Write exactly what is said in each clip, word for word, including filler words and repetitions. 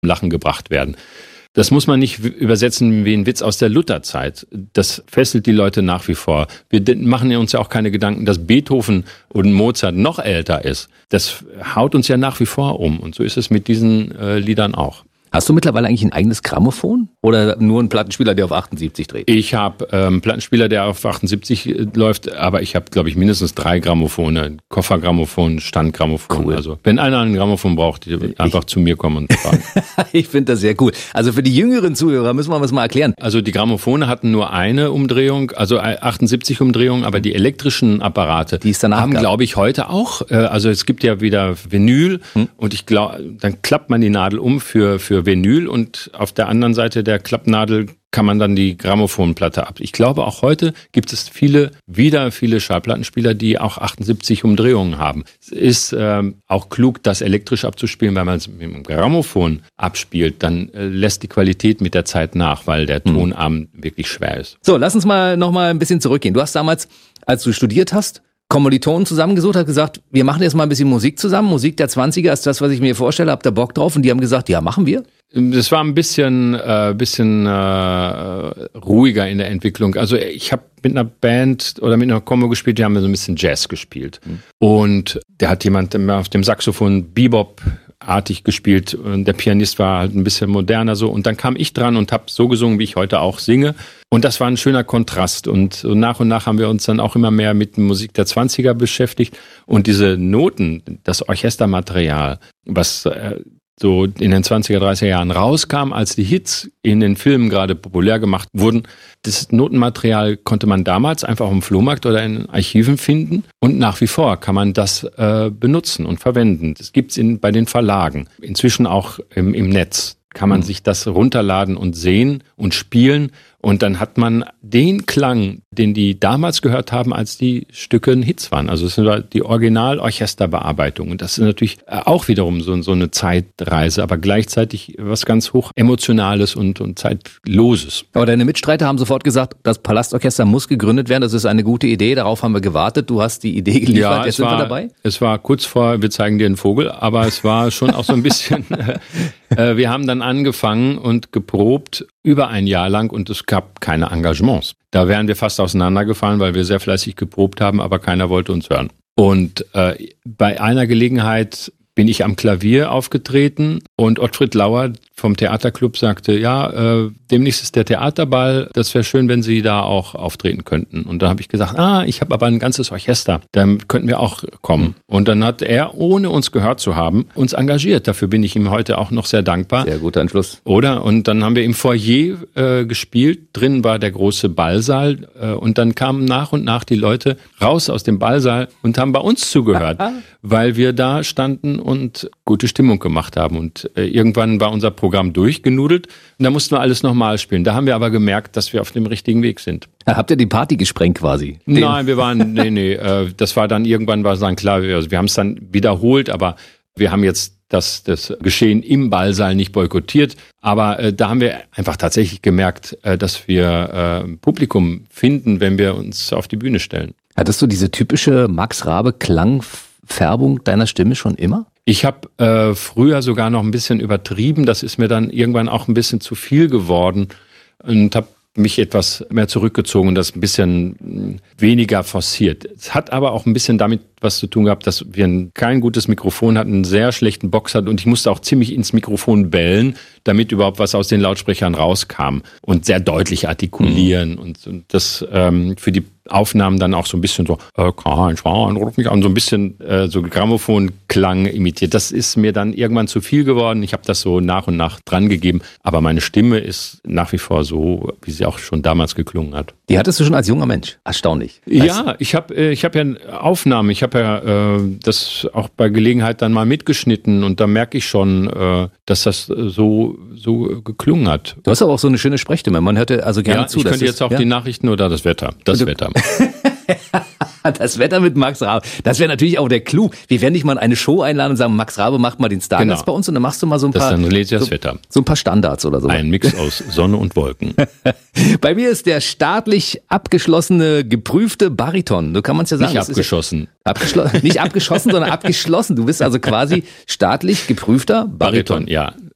Lachen gebracht werden. Das muss man nicht übersetzen wie ein Witz aus der Lutherzeit. Das fesselt die Leute nach wie vor. Wir machen uns ja auch keine Gedanken, dass Beethoven und Mozart noch älter ist. Das haut uns ja nach wie vor um. Und so ist es mit diesen äh, Liedern auch. Hast du mittlerweile eigentlich ein eigenes Grammophon oder nur einen Plattenspieler, der auf achtundsiebzig dreht? Ich habe ähm, einen Plattenspieler, der auf achtundsiebzig äh, läuft, aber ich habe, glaube ich, mindestens drei Grammophone. Koffergrammophon, Standgrammophon. Cool. Also wenn einer ein Grammophon braucht, die einfach ich, zu mir kommen und fragen. Ich finde das sehr cool. Also für die jüngeren Zuhörer müssen wir das mal erklären. Also die Grammophone hatten nur eine Umdrehung, also achtundsiebzig Umdrehungen, aber die elektrischen Apparate die ist danach haben, glaube ich, heute auch. Äh, also es gibt ja wieder Vinyl hm. und ich glaube, dann klappt man die Nadel um für für Vinyl und auf der anderen Seite der Klappnadel kann man dann die Grammophonplatte ab. Ich glaube, auch heute gibt es viele, wieder viele Schallplattenspieler, die auch achtundsiebzig Umdrehungen haben. Es ist ähm, auch klug, das elektrisch abzuspielen, weil man es mit dem Grammophon abspielt, dann äh, lässt die Qualität mit der Zeit nach, weil der Tonarm mhm. wirklich schwer ist. So, lass uns mal noch mal ein bisschen zurückgehen. Du hast damals, als du studiert hast, Kommilitonen zusammengesucht, hat gesagt, wir machen jetzt mal ein bisschen Musik zusammen. Musik der zwanziger ist das, was ich mir vorstelle. Habt ihr Bock drauf? Und die haben gesagt, ja, machen wir. Das war ein bisschen, äh, bisschen äh, ruhiger in der Entwicklung. Also ich habe mit einer Band oder mit einer Combo gespielt, die haben so ein bisschen Jazz gespielt. Mhm. Und der hat jemand auf dem Saxophon Bebop artig gespielt und der Pianist war halt ein bisschen moderner so und dann kam ich dran und habe so gesungen, wie ich heute auch singe und das war ein schöner Kontrast und so nach und nach haben wir uns dann auch immer mehr mit Musik der zwanziger beschäftigt und diese Noten, das Orchestermaterial, was äh, so in den zwanziger, dreißiger Jahren rauskam, als die Hits in den Filmen gerade populär gemacht wurden. Das Notenmaterial konnte man damals einfach auf dem Flohmarkt oder in Archiven finden und nach wie vor kann man das äh, benutzen und verwenden. Das gibt's in bei den Verlagen, inzwischen auch im, im Netz. Kann man sich das runterladen und sehen und spielen und dann hat man den Klang, den die damals gehört haben, als die Stücke ein Hits waren. Also es ist die Original-Orchesterbearbeitung und das ist natürlich auch wiederum so, so eine Zeitreise, aber gleichzeitig was ganz hoch Emotionales und, und Zeitloses. Aber deine Mitstreiter haben sofort gesagt, das Palastorchester muss gegründet werden, das ist eine gute Idee, darauf haben wir gewartet, du hast die Idee geliefert, ja, jetzt sind war, wir dabei? Es war kurz vor, wir zeigen dir einen Vogel, aber es war schon auch so ein bisschen, äh, wir haben dann angefangen und geprobt über ein Jahr lang und es gab keine Engagements. Da wären wir fast auseinandergefallen, weil wir sehr fleißig geprobt haben, aber keiner wollte uns hören. Und äh, bei einer Gelegenheit bin ich am Klavier aufgetreten und Ottfried Lauer vom Theaterclub sagte, ja, äh, demnächst ist der Theaterball, das wäre schön, wenn Sie da auch auftreten könnten. Und dann habe ich gesagt, ah, ich habe aber ein ganzes Orchester, dann könnten wir auch kommen. Mhm. Und dann hat er, ohne uns gehört zu haben, uns engagiert. Dafür bin ich ihm heute auch noch sehr dankbar. Sehr guter Entschluss. Oder? Und dann haben wir im Foyer äh, gespielt, drin war der große Ballsaal äh, und dann kamen nach und nach die Leute raus aus dem Ballsaal und haben bei uns zugehört, weil wir da standen und gute Stimmung gemacht haben. Und äh, irgendwann war unser Programm durchgenudelt und da mussten wir alles nochmal spielen. Da haben wir aber gemerkt, dass wir auf dem richtigen Weg sind. Ja, habt ihr die Party gesprengt quasi? Den Nein, wir waren, nee, nee, äh, das war dann, irgendwann war es dann klar, wir, also wir haben es dann wiederholt, aber wir haben jetzt das, das Geschehen im Ballsaal nicht boykottiert, aber äh, da haben wir einfach tatsächlich gemerkt, äh, dass wir äh, Publikum finden, wenn wir uns auf die Bühne stellen. Hattest du diese typische Max Rabe Klangfärbung deiner Stimme schon immer? Ich habe äh, früher sogar noch ein bisschen übertrieben. Das ist mir dann irgendwann auch ein bisschen zu viel geworden und habe mich etwas mehr zurückgezogen und das ein bisschen weniger forciert. Es hat aber auch ein bisschen damit was zu tun gehabt, dass wir ein, kein gutes Mikrofon hatten, einen sehr schlechten Box hatten und ich musste auch ziemlich ins Mikrofon bellen, damit überhaupt was aus den Lautsprechern rauskam und sehr deutlich artikulieren mhm. und, und das ähm, für die Aufnahmen dann auch so ein bisschen so äh, kein Schwein, ruf mich an, so ein bisschen äh, so Grammophonklang imitiert. Das ist mir dann irgendwann zu viel geworden. Ich habe das so nach und nach dran gegeben, aber meine Stimme ist nach wie vor so, wie sie auch schon damals geklungen hat. Die hattest du schon als junger Mensch? Erstaunlich. Ja, ich habe äh, ich hab ja Aufnahmen, ich habe ja äh, das auch bei Gelegenheit dann mal mitgeschnitten und da merke ich schon, äh, dass das so so geklungen hat. Du hast aber auch so eine schöne Sprechstimme, man hörte also gerne ja, zu. Ich könnte jetzt auch ja? die Nachrichten oder das Wetter, das du, Wetter. Das Wetter mit Max Rabe. Das wäre natürlich auch der Clou. Wir werden dich mal in eine Show einladen und sagen, Max Rabe macht mal den Stargast genau. bei uns und dann machst du mal so ein das paar dann lese ich das so, Wetter. so ein paar Standards oder so. Ein Mix aus Sonne und Wolken. Bei mir ist der staatlich abgeschlossene, geprüfte Bariton. So kann man es ja sagen. Nicht abgeschossen. Abgeschlo- nicht abgeschossen, sondern abgeschlossen. Du bist also quasi staatlich geprüfter Bariton. Bariton, ja.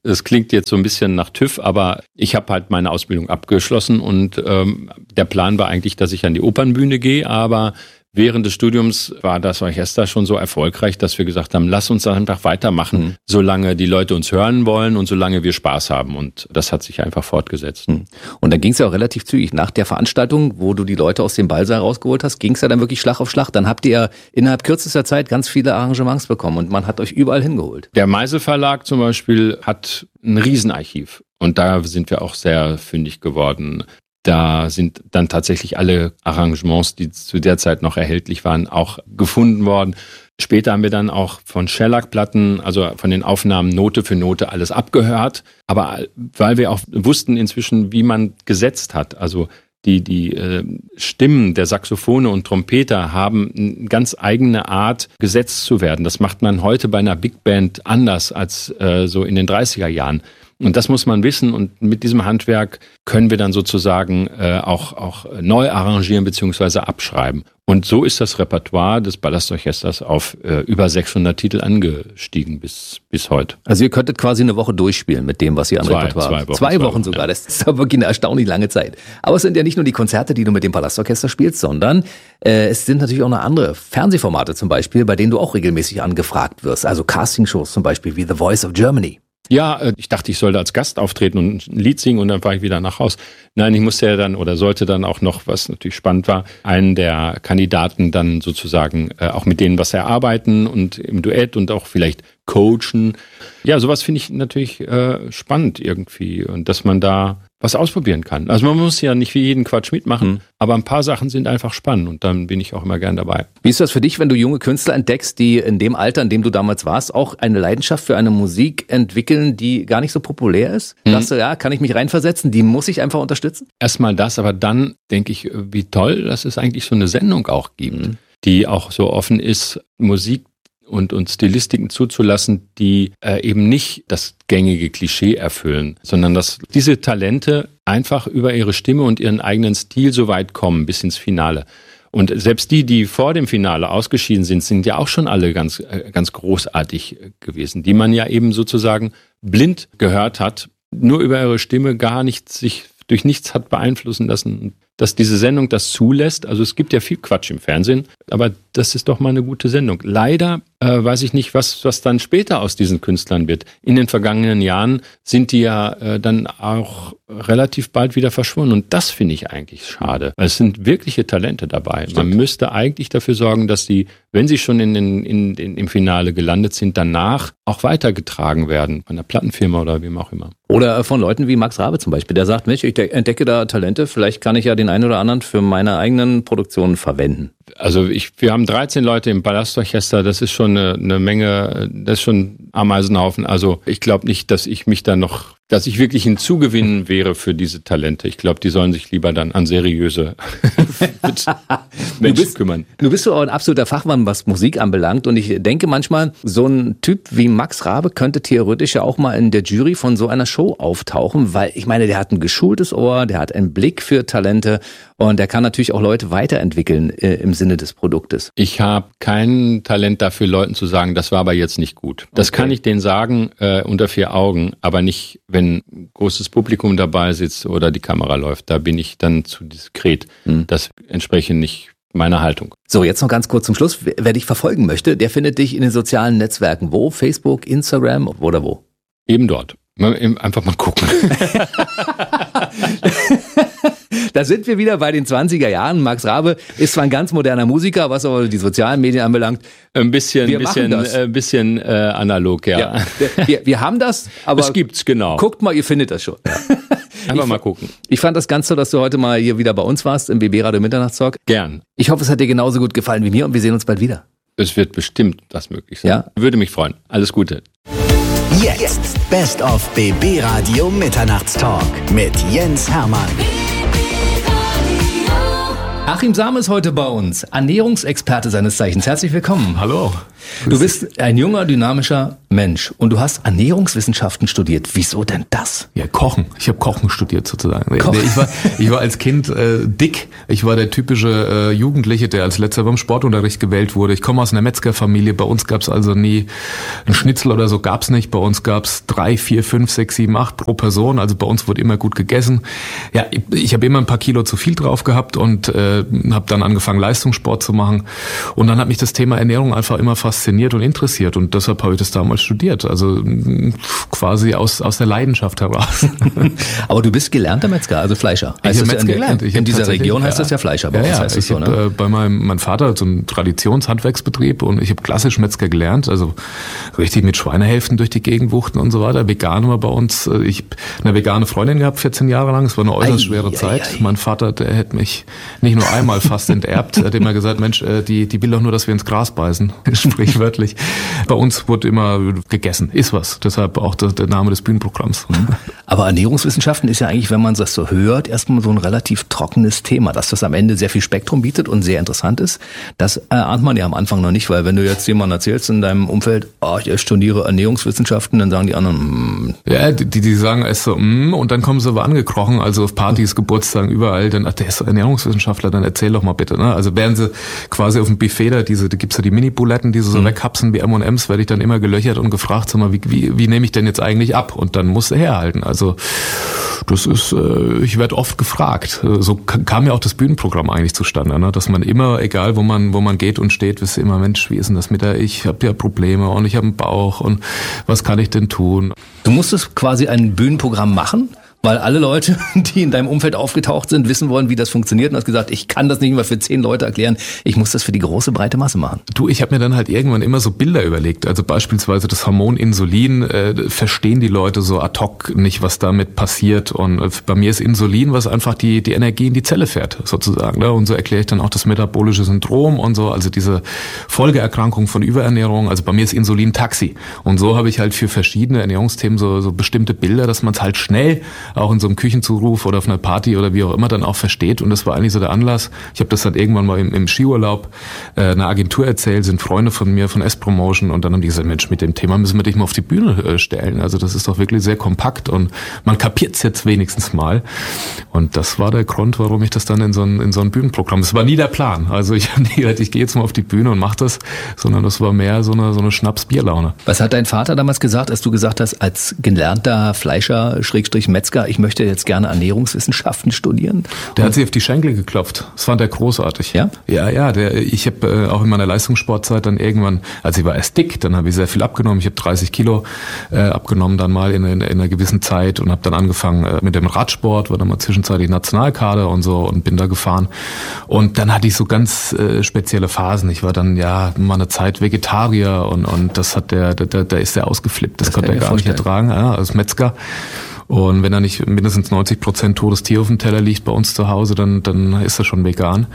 Es klingt jetzt so ein bisschen nach TÜV, aber ich habe halt meine Ausbildung abgeschlossen und ähm, der Plan war eigentlich, dass ich an die Opernbühne gehe, aber während des Studiums war das Orchester schon so erfolgreich, dass wir gesagt haben, lass uns einfach weitermachen, mhm. solange die Leute uns hören wollen und solange wir Spaß haben. Und das hat sich einfach fortgesetzt. Mhm. Und dann ging es ja auch relativ zügig. Nach der Veranstaltung, wo du die Leute aus dem Ballsaal rausgeholt hast, ging es ja dann wirklich Schlag auf Schlag. Dann habt ihr innerhalb kürzester Zeit ganz viele Arrangements bekommen und man hat euch überall hingeholt. Der Meisel Verlag zum Beispiel hat ein Riesenarchiv. Und da sind wir auch sehr fündig geworden. Da sind dann tatsächlich alle Arrangements, die zu der Zeit noch erhältlich waren, auch gefunden worden. Später haben wir dann auch von Shellac-Platten, also von den Aufnahmen Note für Note alles abgehört. Aber weil wir auch wussten inzwischen, wie man gesetzt hat, also die, die äh, Stimmen der Saxophone und Trompeter haben eine ganz eigene Art, gesetzt zu werden. Das macht man heute bei einer Big Band anders als äh, so in den dreißiger Jahren. Und das muss man wissen und mit diesem Handwerk können wir dann sozusagen äh, auch, auch neu arrangieren bzw. abschreiben. Und so ist das Repertoire des Ballastorchesters auf äh, über sechshundert Titel angestiegen bis, bis heute. Also ihr könntet quasi eine Woche durchspielen mit dem, was ihr an zwei, Repertoire zwei habt. Wochen, Zwei Wochen, zwei Wochen sogar, ja. Das ist aber wirklich eine erstaunlich lange Zeit. Aber es sind ja nicht nur die Konzerte, die du mit dem Ballastorchester spielst, sondern äh, es sind natürlich auch noch andere Fernsehformate zum Beispiel, bei denen du auch regelmäßig angefragt wirst. Also Castingshows zum Beispiel wie The Voice of Germany. Ja, ich dachte, ich sollte als Gast auftreten und ein Lied singen und dann war ich wieder nach Haus. Nein, ich musste ja dann oder sollte dann auch noch, was natürlich spannend war, einen der Kandidaten dann sozusagen äh, auch mit denen was erarbeiten und im Duett und auch vielleicht coachen. Ja, sowas finde ich natürlich äh, spannend irgendwie und dass man da was ausprobieren kann. Also man muss ja nicht wie jeden Quatsch mitmachen, mhm. aber ein paar Sachen sind einfach spannend und dann bin ich auch immer gern dabei. Wie ist das für dich, wenn du junge Künstler entdeckst, die in dem Alter, in dem du damals warst, auch eine Leidenschaft für eine Musik entwickeln, die gar nicht so populär ist? Mhm. Sagst du, ja, kann ich mich reinversetzen, die muss ich einfach unterstützen? Erstmal das, aber dann denke ich, wie toll, dass es eigentlich so eine Sendung auch gibt, mhm. die auch so offen ist, Musik und, und Stilistiken zuzulassen, die äh, eben nicht das gängige Klischee erfüllen, sondern dass diese Talente einfach über ihre Stimme und ihren eigenen Stil so weit kommen bis ins Finale. Und selbst die, die vor dem Finale ausgeschieden sind, sind ja auch schon alle ganz, äh, ganz großartig gewesen, die man ja eben sozusagen blind gehört hat, nur über ihre Stimme gar nicht sich durch nichts hat beeinflussen lassen. Dass diese Sendung das zulässt, also es gibt ja viel Quatsch im Fernsehen, aber das ist doch mal eine gute Sendung. Leider äh, weiß ich nicht, was, was dann später aus diesen Künstlern wird. In den vergangenen Jahren sind die ja äh, dann auch relativ bald wieder verschwunden und das finde ich eigentlich schade, weil es sind wirkliche Talente dabei. Stimmt. Man müsste eigentlich dafür sorgen, dass die, wenn sie schon in den, in, in, im Finale gelandet sind, danach auch weitergetragen werden von der Plattenfirma oder wem auch immer. Oder von Leuten wie Max Rabe zum Beispiel, der sagt, Mensch, ich entdecke da Talente, vielleicht kann ich ja den einen oder anderen für meine eigenen Produktionen verwenden. Also ich, wir haben dreizehn Leute im Ballastorchester, das ist schon eine, eine Menge, das ist schon ein Ameisenhaufen. Also ich glaube nicht, dass ich mich da noch, dass ich wirklich ein Zugewinn wäre für diese Talente. Ich glaube, die sollen sich lieber dann an seriöse Menschen du bist, kümmern. Du bist so ein absoluter Fachmann, was Musik anbelangt. Und ich denke manchmal, so ein Typ wie Max Rabe könnte theoretisch ja auch mal in der Jury von so einer Show auftauchen, weil ich meine, der hat ein geschultes Ohr, der hat einen Blick für Talente und der kann natürlich auch Leute weiterentwickeln äh, im Sinne des Produktes. Ich habe kein Talent dafür, Leuten zu sagen, das war aber jetzt nicht gut. Das okay. kann ich denen sagen äh, unter vier Augen, aber nicht, wenn ein großes Publikum dabei sitzt oder die Kamera läuft. Da bin ich dann zu diskret. Hm. Das entspricht nicht meiner Haltung. So, jetzt noch ganz kurz zum Schluss. Wer dich verfolgen möchte, der findet dich in den sozialen Netzwerken. Wo? Facebook, Instagram oder wo? Eben dort. Einfach mal gucken. Da sind wir wieder bei den zwanziger Jahren. Max Rabe ist zwar ein ganz moderner Musiker, was aber die sozialen Medien anbelangt. Ein bisschen, wir bisschen, äh, bisschen äh, analog, ja. ja wir, wir haben das, aber es gibt's, genau. Guckt mal, ihr findet das schon. Ja. Einfach ich, mal gucken. Ich fand das ganz toll, dass du heute mal hier wieder bei uns warst im B B Radio Mitternachtstalk. Gern. Ich hoffe, es hat dir genauso gut gefallen wie mir und wir sehen uns bald wieder. Es wird bestimmt das möglich sein. Ja? Würde mich freuen. Alles Gute. Jetzt Best of B B Radio Mitternachtstalk mit Jens Hermann. Achim Sam ist heute bei uns, Ernährungsexperte seines Zeichens. Herzlich willkommen. Hallo. Du bist ein junger, dynamischer Mensch und du hast Ernährungswissenschaften studiert. Wieso denn das? Ja, Kochen. Ich habe Kochen studiert sozusagen. Kochen. Ich war, ich war als Kind äh, dick. Ich war der typische äh, Jugendliche, der als letzter beim Sportunterricht gewählt wurde. Ich komme aus einer Metzgerfamilie. Bei uns gab es also nie einen Schnitzel oder so, gab's nicht. Bei uns gab's drei, vier, fünf, sechs, sieben, acht pro Person. Also bei uns wurde immer gut gegessen. Ja, ich, ich habe immer ein paar Kilo zu viel drauf gehabt und äh, habe dann angefangen, Leistungssport zu machen. Und dann hat mich das Thema Ernährung einfach immer fasziniert und interessiert. Und deshalb habe ich das damals studiert. Also quasi aus aus der Leidenschaft heraus. Aber du bist gelernter Metzger, also Fleischer. Ich habe Metzger ja gelernt. In, in dieser Region heißt ja. das ja Fleischer. Bei ja, uns ja. heißt das ich so, hab, ne? äh, bei meinem mein Vater hat so einen Traditionshandwerksbetrieb und ich habe klassisch Metzger gelernt. Also richtig mit Schweinehälften durch die Gegend wuchten und so weiter. Vegan war bei uns. Ich habe eine vegane Freundin gehabt, vierzehn Jahre lang. Es war eine äußerst ei, schwere ei, Zeit. Ei, ei. Mein Vater, der hätte mich nicht nur einmal fast enterbt. Er hat immer gesagt, Mensch, die die will doch nur, dass wir ins Gras beißen. Sprichwörtlich. Bei uns wurde immer gegessen. Ist was. Deshalb auch der, der Name des Bühnenprogramms. Aber Ernährungswissenschaften ist ja eigentlich, wenn man das so hört, erstmal so ein relativ trockenes Thema. Dass das am Ende sehr viel Spektrum bietet und sehr interessant ist, das ahnt man ja am Anfang noch nicht, weil wenn du jetzt jemandem erzählst in deinem Umfeld, oh, ich studiere Ernährungswissenschaften, dann sagen die anderen, mm. Ja, die, die sagen es so, mm, und dann kommen sie aber angekrochen, also auf Partys, Geburtstagen, überall, dann, ach, der ist Ernährungswissenschaftler, dann erzähl doch mal bitte, ne? Also während sie quasi auf dem Buffet da, diese, da gibt's ja die Mini-Buletten, die sie so mhm. weghapsen wie M und M's, werde ich dann immer gelöchert und gefragt, sag mal, wie, wie, wie nehme ich denn jetzt eigentlich ab? Und dann musst du herhalten. Also das ist, äh, ich werde oft gefragt. So kam ja auch das Bühnenprogramm eigentlich zustande, ne? Dass man immer, egal wo man wo man geht und steht, wisst ihr immer, Mensch, wie ist denn das mit der, ich habe ja Probleme und ich habe einen Bauch und was kann ich denn tun? Du musstest quasi ein Bühnenprogramm machen? Weil alle Leute, die in deinem Umfeld aufgetaucht sind, wissen wollen, wie das funktioniert und hast gesagt, ich kann das nicht mehr für zehn Leute erklären, ich muss das für die große, breite Masse machen. Du, ich habe mir dann halt irgendwann immer so Bilder überlegt, also beispielsweise das Hormon Insulin, äh, verstehen die Leute so ad hoc nicht, was damit passiert und äh, bei mir ist Insulin, was einfach die die Energie in die Zelle fährt, sozusagen, ne? Und so erkläre ich dann auch das metabolische Syndrom und so, also diese Folgeerkrankung von Überernährung, also bei mir ist Insulin Taxi und so habe ich halt für verschiedene Ernährungsthemen so, so bestimmte Bilder, dass man es halt schnell auch in so einem Küchenzuruf oder auf einer Party oder wie auch immer dann auch versteht. Und das war eigentlich so der Anlass. Ich habe das dann irgendwann mal im, im Skiurlaub äh, einer Agentur erzählt, sind Freunde von mir von S-Promotion und dann haben die gesagt, Mensch, mit dem Thema müssen wir dich mal auf die Bühne äh, stellen. Also das ist doch wirklich sehr kompakt und man kapiert's jetzt wenigstens mal. Und das war der Grund, warum ich das dann in so ein, in so ein Bühnenprogramm, das war nie der Plan. Also ich habe nie gesagt, ich gehe jetzt mal auf die Bühne und mache das, sondern das war mehr so eine, so eine Schnaps-Bierlaune. Was hat dein Vater damals gesagt, als du gesagt hast, als gelernter Fleischer, Schrägstrich Metzger, ich möchte jetzt gerne Ernährungswissenschaften studieren? Der hat sich auf die Schenkel geklopft. Das fand er großartig. Ja? Ja, ja. Der, ich habe äh, auch in meiner Leistungssportzeit dann irgendwann, also ich war erst dick, dann habe ich sehr viel abgenommen. Ich habe dreißig Kilo äh, abgenommen dann mal in, in, in einer gewissen Zeit und habe dann angefangen äh, mit dem Radsport, war dann mal zwischenzeitlich Nationalkader und so und bin da gefahren. Und dann hatte ich so ganz äh, spezielle Phasen. Ich war dann ja mal eine Zeit Vegetarier und, und das hat der, da, da ist der ausgeflippt. Das, das konnte er gar vorstellen. Nicht ertragen, ja, als Metzger. Und wenn da nicht mindestens neunzig Prozent totes Tier auf dem Teller liegt bei uns zu Hause, dann dann ist er schon vegan.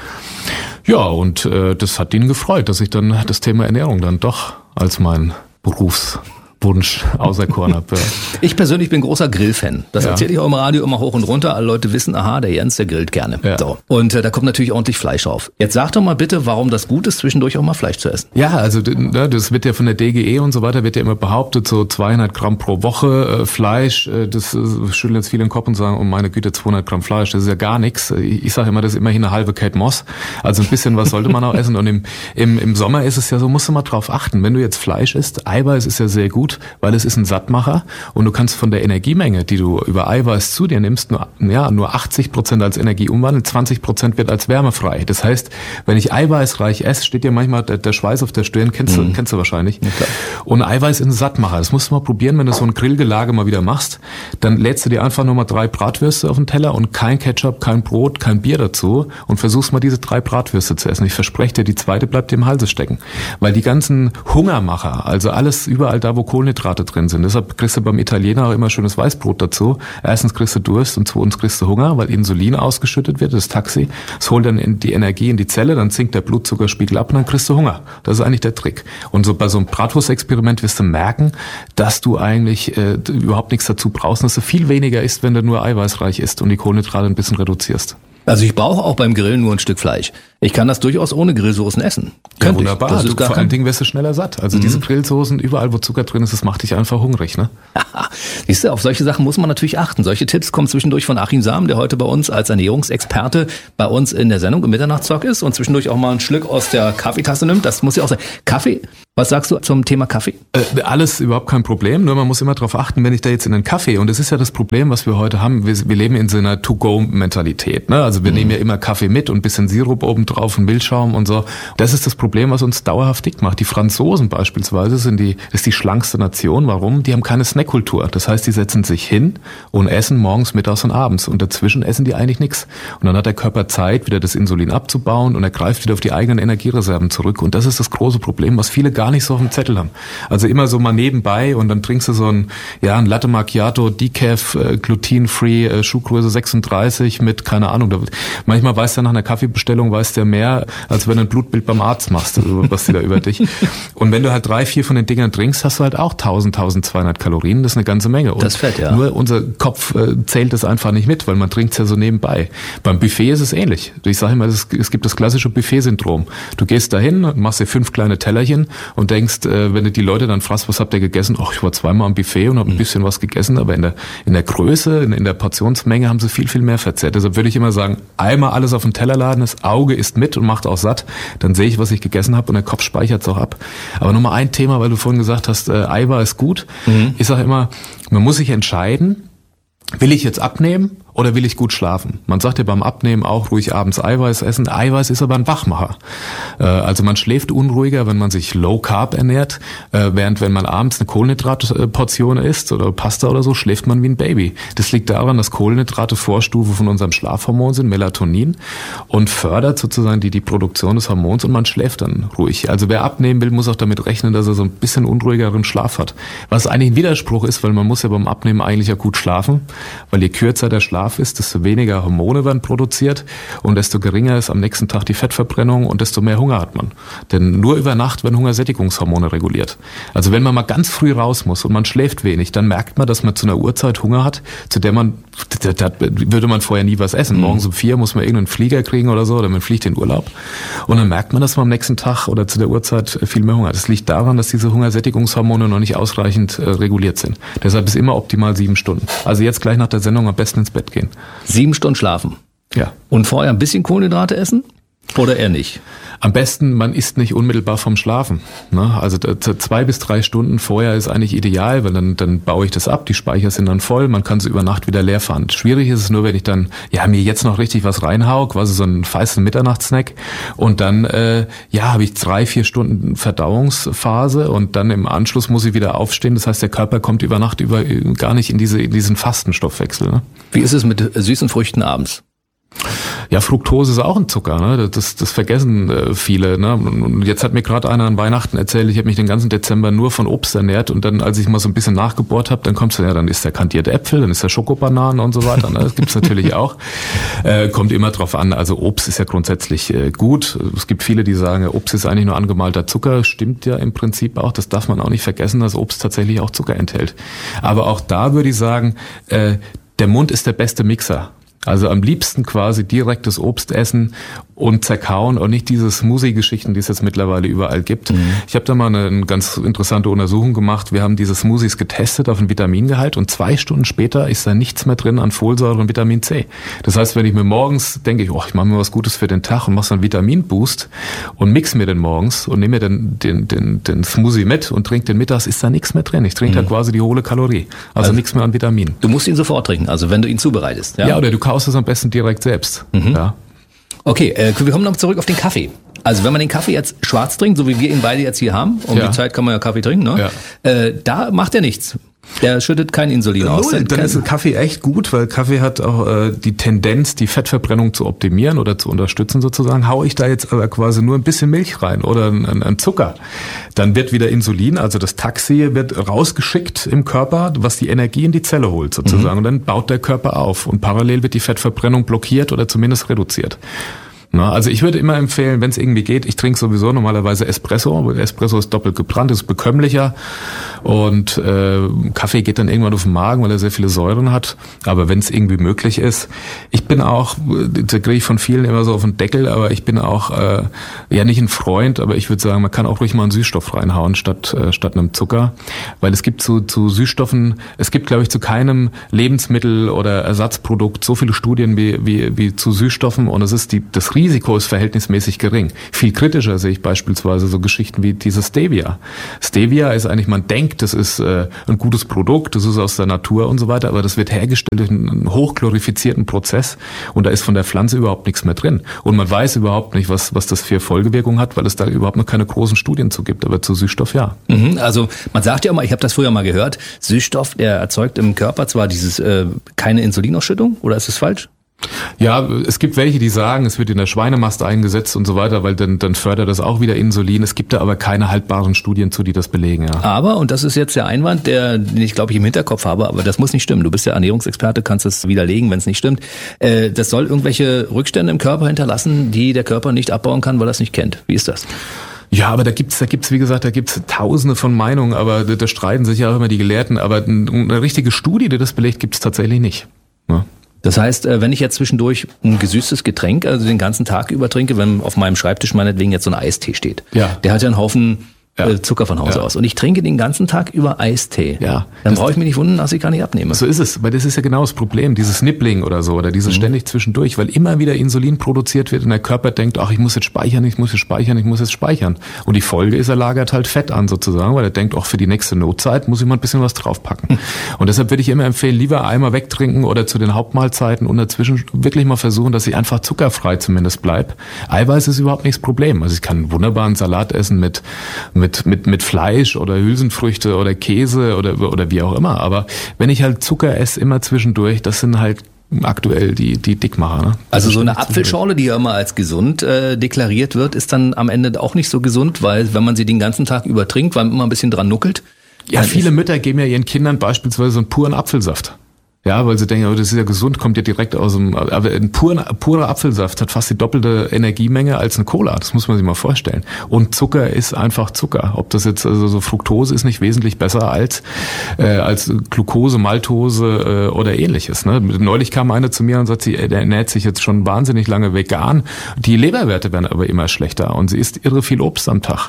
Ja, und äh, das hat ihn gefreut, dass ich dann das Thema Ernährung dann doch als mein Berufs Wunsch auserkoren habe. Ich persönlich bin großer Grillfan. Das ja. erzähle ich auch im Radio immer hoch und runter. Alle Leute wissen, aha, der Jens, der grillt gerne. Ja. So. Und äh, da kommt natürlich ordentlich Fleisch auf. Jetzt sag doch mal bitte, warum das gut ist, zwischendurch auch mal Fleisch zu essen. Ja, also das wird ja von der D G E und so weiter, wird ja immer behauptet, so zweihundert Gramm pro Woche äh, Fleisch. Äh, das äh, schütteln jetzt viele den Kopf und sagen, oh meine Güte, zweihundert Gramm Fleisch, das ist ja gar nichts. Ich, ich sage immer, das ist immerhin eine halbe Kate Moss. Also ein bisschen was sollte man auch essen. Und im, im, im Sommer ist es ja so, musst du mal drauf achten. Wenn du jetzt Fleisch isst, Eiweiß ist ja sehr gut, weil es ist ein Sattmacher und du kannst von der Energiemenge, die du über Eiweiß zu dir nimmst, nur, ja, nur achtzig Prozent als Energie umwandeln, zwanzig Prozent wird als Wärme frei. Das heißt, wenn ich eiweißreich esse, steht dir manchmal der, der Schweiß auf der Stirn, kennst du, mhm. kennst du wahrscheinlich. Ja, und Eiweiß ist ein Sattmacher. Das musst du mal probieren, wenn du so ein Grillgelage mal wieder machst, dann lädst du dir einfach nur mal drei Bratwürste auf den Teller und kein Ketchup, kein Brot, kein Bier dazu und versuchst mal diese drei Bratwürste zu essen. Ich verspreche dir, die zweite bleibt dir im Halse stecken. Weil die ganzen Hungermacher, also alles überall da, wo Kohlenhydrate drin sind, deshalb kriegst du beim Italiener auch immer schönes Weißbrot dazu. Erstens kriegst du Durst und zweitens kriegst du Hunger, weil Insulin ausgeschüttet wird, das Taxi. Es holt dann in die Energie in die Zelle, dann sinkt der Blutzuckerspiegel ab und dann kriegst du Hunger. Das ist eigentlich der Trick. Und so bei so einem Bratwurstexperiment wirst du merken, dass du eigentlich äh, überhaupt nichts dazu brauchst, dass du viel weniger isst, wenn du nur eiweißreich isst und die Kohlenhydrate ein bisschen reduzierst. Also ich brauche auch beim Grillen nur ein Stück Fleisch. Ich kann das durchaus ohne Grillsoßen essen. Ja, Könnte wunderbar. Ich. Das ist du, gar vor kein... allen Dingen wirst du schneller satt. Also mhm. diese Grillsoßen, überall wo Zucker drin ist, das macht dich einfach hungrig, ne? Siehst du, auf solche Sachen muss man natürlich achten. Solche Tipps kommen zwischendurch von Achim Sam, der heute bei uns als Ernährungsexperte bei uns in der Sendung im Mitternachtstalk ist und zwischendurch auch mal einen Schluck aus der Kaffeetasse nimmt. Das muss ja auch sein. Kaffee, was sagst du zum Thema Kaffee? Äh, alles überhaupt kein Problem, nur man muss immer darauf achten, wenn ich da jetzt in den Kaffee, und das ist ja das Problem, was wir heute haben, wir, wir leben in so einer To-Go-Mentalität, ne? Also wir mhm. nehmen ja immer Kaffee mit und ein bisschen Sirup oben drauf und Milchschaum und so. Das ist das Problem, was uns dauerhaft dick macht. Die Franzosen beispielsweise sind die, ist die schlankste Nation. Warum? Die haben keine Snackkultur. Das heißt, die setzen sich hin und essen morgens, mittags und abends. Und dazwischen essen die eigentlich nichts. Und dann hat der Körper Zeit, wieder das Insulin abzubauen und er greift wieder auf die eigenen Energiereserven zurück. Und das ist das große Problem, was viele gar nicht so auf dem Zettel haben. Also immer so mal nebenbei und dann trinkst du so ein, ja, ein Latte Macchiato, Decaf, äh, glutenfree, äh, Schuhgröße sechsunddreißig mit, keine Ahnung. Da, manchmal weiß der nach einer Kaffeebestellung, weiß der mehr, als wenn du ein Blutbild beim Arzt machst, also was die da über dich. Und wenn du halt drei, vier von den Dingern trinkst, hast du halt auch tausend, tausendzweihundert Kalorien. Das ist eine ganze Menge. Und das fett, ja. Nur unser Kopf äh, zählt das einfach nicht mit, weil man trinkt es ja so nebenbei. Beim Buffet ist es ähnlich. Ich sage immer, es, es gibt das klassische Buffet-Syndrom. Du gehst dahin, machst dir fünf kleine Tellerchen und denkst, äh, wenn du die Leute dann fragst, was habt ihr gegessen? Ach, ich war zweimal am Buffet und habe ein mhm. bisschen was gegessen, aber in der, in der Größe, in, in der Portionsmenge haben sie viel, viel mehr verzehrt. Deshalb würde ich immer sagen, einmal alles auf den Teller laden, das Auge isst mit und macht auch satt, dann sehe ich, was ich gegessen habe und der Kopf speichert es auch ab. Aber nochmal ein Thema, weil du vorhin gesagt hast, äh, Eiweiß ist gut. Mhm. Ich sage immer, man muss sich entscheiden, will ich jetzt abnehmen oder will ich gut schlafen? Man sagt ja beim Abnehmen auch ruhig abends Eiweiß essen. Eiweiß ist aber ein Wachmacher. Also man schläft unruhiger, wenn man sich Low Carb ernährt, während wenn man abends eine Kohlenhydratportion isst oder Pasta oder so, schläft man wie ein Baby. Das liegt daran, dass Kohlenhydrate Vorstufe von unserem Schlafhormon sind, Melatonin, und fördert sozusagen die, die Produktion des Hormons und man schläft dann ruhig. Also wer abnehmen will, muss auch damit rechnen, dass er so ein bisschen unruhigeren Schlaf hat. Was eigentlich ein Widerspruch ist, weil man muss ja beim Abnehmen eigentlich ja gut schlafen, weil je kürzer der Schlaf ist, desto weniger Hormone werden produziert und desto geringer ist am nächsten Tag die Fettverbrennung und desto mehr Hunger hat man. Denn nur über Nacht werden Hungersättigungshormone reguliert. Also wenn man mal ganz früh raus muss und man schläft wenig, dann merkt man, dass man zu einer Uhrzeit Hunger hat, zu der man, da, da würde man vorher nie was essen. Mhm. Morgens um vier muss man irgendeinen Flieger kriegen oder so, oder man fliegt in Urlaub. Und dann merkt man, dass man am nächsten Tag oder zu der Uhrzeit viel mehr Hunger hat. Das liegt daran, dass diese Hungersättigungshormone noch nicht ausreichend äh, reguliert sind. Deshalb ist immer optimal sieben Stunden. Also jetzt gleich nach der Sendung am besten ins Bett gehen. Sieben Stunden schlafen. Ja. Und vorher ein bisschen Kohlenhydrate essen? Oder eher nicht? Am besten, man isst nicht unmittelbar vom Schlafen. Ne? Also zwei bis drei Stunden vorher ist eigentlich ideal, weil dann, dann baue ich das ab, die Speicher sind dann voll, man kann sie über Nacht wieder leer fahren. Schwierig ist es nur, wenn ich dann ja mir jetzt noch richtig was reinhau, quasi so einen feisten Mitternachtssnack und dann äh, ja habe ich drei, vier Stunden Verdauungsphase und dann im Anschluss muss ich wieder aufstehen. Das heißt, der Körper kommt über Nacht über gar nicht in diese in diesen Fastenstoffwechsel. Ne? Wie ist es mit süßen Früchten abends? Ja, Fructose ist auch ein Zucker, ne? Das, das vergessen äh, viele. Ne? Und jetzt hat mir gerade einer an Weihnachten erzählt, ich habe mich den ganzen Dezember nur von Obst ernährt und dann, als ich mal so ein bisschen nachgebohrt habe, dann kommst du, ja, dann ist der kandierte Äpfel, dann ist der Schokobananen und so weiter. Ne? Das gibt's natürlich auch. Äh, kommt immer drauf an. Also Obst ist ja grundsätzlich äh, gut. Es gibt viele, die sagen, Obst ist eigentlich nur angemalter Zucker. Stimmt ja im Prinzip auch. Das darf man auch nicht vergessen, dass Obst tatsächlich auch Zucker enthält. Aber auch da würde ich sagen, äh, der Mund ist der beste Mixer. Also am liebsten quasi direktes Obst essen und zerkauen und nicht diese Smoothie-Geschichten, die es jetzt mittlerweile überall gibt. Mhm. Ich habe da mal eine, eine ganz interessante Untersuchung gemacht. Wir haben diese Smoothies getestet auf den Vitamingehalt und zwei Stunden später ist da nichts mehr drin an Folsäure und Vitamin C. Das heißt, wenn ich mir morgens denke, ich, oh, ich mache mir was Gutes für den Tag und mache so einen Vitaminboost und mix mir den morgens und nehme mir den, den, den, den Smoothie mit und trinke den mittags, ist da nichts mehr drin. Ich trinke mhm. da quasi die hohle Kalorie. Also, also nichts mehr an Vitaminen. Du musst ihn sofort trinken, also wenn du ihn zubereitest. Ja, ja oder du kaufst es am besten direkt selbst. Mhm. Ja. Okay, äh, wir kommen noch zurück auf den Kaffee. Also wenn man den Kaffee jetzt schwarz trinkt, so wie wir ihn beide jetzt hier haben, um ja. die Zeit kann man ja Kaffee trinken, ne? Ja. Äh, da macht er nichts. Der schüttet kein Insulin aus. Null, dann ist Kaffee echt gut, weil Kaffee hat auch äh, die Tendenz, die Fettverbrennung zu optimieren oder zu unterstützen sozusagen. Hau ich da jetzt aber quasi nur ein bisschen Milch rein oder ein, ein Zucker, dann wird wieder Insulin, also das Taxi wird rausgeschickt im Körper, was die Energie in die Zelle holt sozusagen. Mhm. Und dann baut der Körper auf und parallel wird die Fettverbrennung blockiert oder zumindest reduziert. Na, also ich würde immer empfehlen, wenn es irgendwie geht, ich trinke sowieso normalerweise Espresso, weil Espresso ist doppelt gebrannt, ist bekömmlicher und äh, Kaffee geht dann irgendwann auf den Magen, weil er sehr viele Säuren hat, aber wenn es irgendwie möglich ist, ich bin auch, da kriege ich von vielen immer so auf den Deckel, aber ich bin auch, äh, ja nicht ein Freund, aber ich würde sagen, man kann auch ruhig mal einen Süßstoff reinhauen statt äh, statt einem Zucker, weil es gibt zu, zu Süßstoffen, es gibt glaube ich zu keinem Lebensmittel oder Ersatzprodukt so viele Studien wie, wie, wie zu Süßstoffen und es ist die, das Risiko ist verhältnismäßig gering. Viel kritischer sehe ich beispielsweise so Geschichten wie dieses Stevia. Stevia ist eigentlich, man denkt, das ist äh, ein gutes Produkt, das ist aus der Natur und so weiter, aber das wird hergestellt durch einen hochglorifizierten Prozess und da ist von der Pflanze überhaupt nichts mehr drin. Und man weiß überhaupt nicht, was, was das für Folgewirkungen hat, weil es da überhaupt noch keine großen Studien zu gibt, aber zu Süßstoff ja. Mhm, also man sagt ja immer, ich habe das früher mal gehört, Süßstoff, der erzeugt im Körper zwar dieses äh, keine Insulinausschüttung, oder ist das falsch? Ja, es gibt welche, die sagen, es wird in der Schweinemast eingesetzt und so weiter, weil dann, dann fördert das auch wieder Insulin. Es gibt da aber keine haltbaren Studien zu, die das belegen. Ja. Aber, und das ist jetzt der Einwand, der, den ich glaube ich im Hinterkopf habe, aber das muss nicht stimmen. Du bist ja Ernährungsexperte, kannst es widerlegen, wenn es nicht stimmt. Äh, das soll irgendwelche Rückstände im Körper hinterlassen, die der Körper nicht abbauen kann, weil er es nicht kennt. Wie ist das? Ja, aber da gibt's, da gibt's, wie gesagt, da gibt's tausende von Meinungen, aber da, da streiten sich ja auch immer die Gelehrten. Aber eine richtige Studie, die das belegt, gibt's tatsächlich nicht. Ja. Das heißt, wenn ich jetzt zwischendurch ein gesüßtes Getränk, also den ganzen Tag über trinke, wenn auf meinem Schreibtisch meinetwegen jetzt so ein Eistee steht, ja. der hat ja einen Haufen Ja. Zucker von Hause ja. aus. Und ich trinke den ganzen Tag über Eistee. Ja. Dann brauche ich mich nicht wundern, dass ich gar nicht abnehme. So ist es, weil das ist ja genau das Problem, dieses Nibbling oder so, oder dieses mhm. ständig zwischendurch, weil immer wieder Insulin produziert wird und der Körper denkt, ach, ich muss jetzt speichern, ich muss jetzt speichern, ich muss jetzt speichern. Und die Folge ist, er lagert halt Fett an sozusagen, weil er denkt, auch für die nächste Notzeit muss ich mal ein bisschen was draufpacken. Mhm. Und deshalb würde ich immer empfehlen, lieber einmal wegtrinken oder zu den Hauptmahlzeiten und dazwischen wirklich mal versuchen, dass ich einfach zuckerfrei zumindest bleib. Eiweiß ist überhaupt nichts Problem. Also ich kann einen wunderbaren Salat essen mit, mit, mit, mit Fleisch. Fleisch oder Hülsenfrüchte oder Käse oder oder wie auch immer. Aber wenn ich halt Zucker esse, immer zwischendurch, das sind halt aktuell die die Dickmacher. Ne? Also so eine Apfelschorle, die ja immer als gesund äh, deklariert wird, ist dann am Ende auch nicht so gesund, weil wenn man sie den ganzen Tag über trinkt, weil man immer ein bisschen dran nuckelt. Ja, viele Mütter geben ja ihren Kindern beispielsweise so einen puren Apfelsaft. Ja, weil sie denken, oh, das ist ja gesund, kommt ja direkt aus dem, aber ein purer, purer Apfelsaft hat fast die doppelte Energiemenge als eine Cola. Das muss man sich mal vorstellen. Und Zucker ist einfach Zucker. Ob das jetzt, also so Fructose ist nicht wesentlich besser als, äh, als Glucose, Maltose, äh, oder ähnliches, ne? Neulich kam eine zu mir und sagt, sie ernährt sich jetzt schon wahnsinnig lange vegan. Die Leberwerte werden aber immer schlechter und sie isst irre viel Obst am Tag.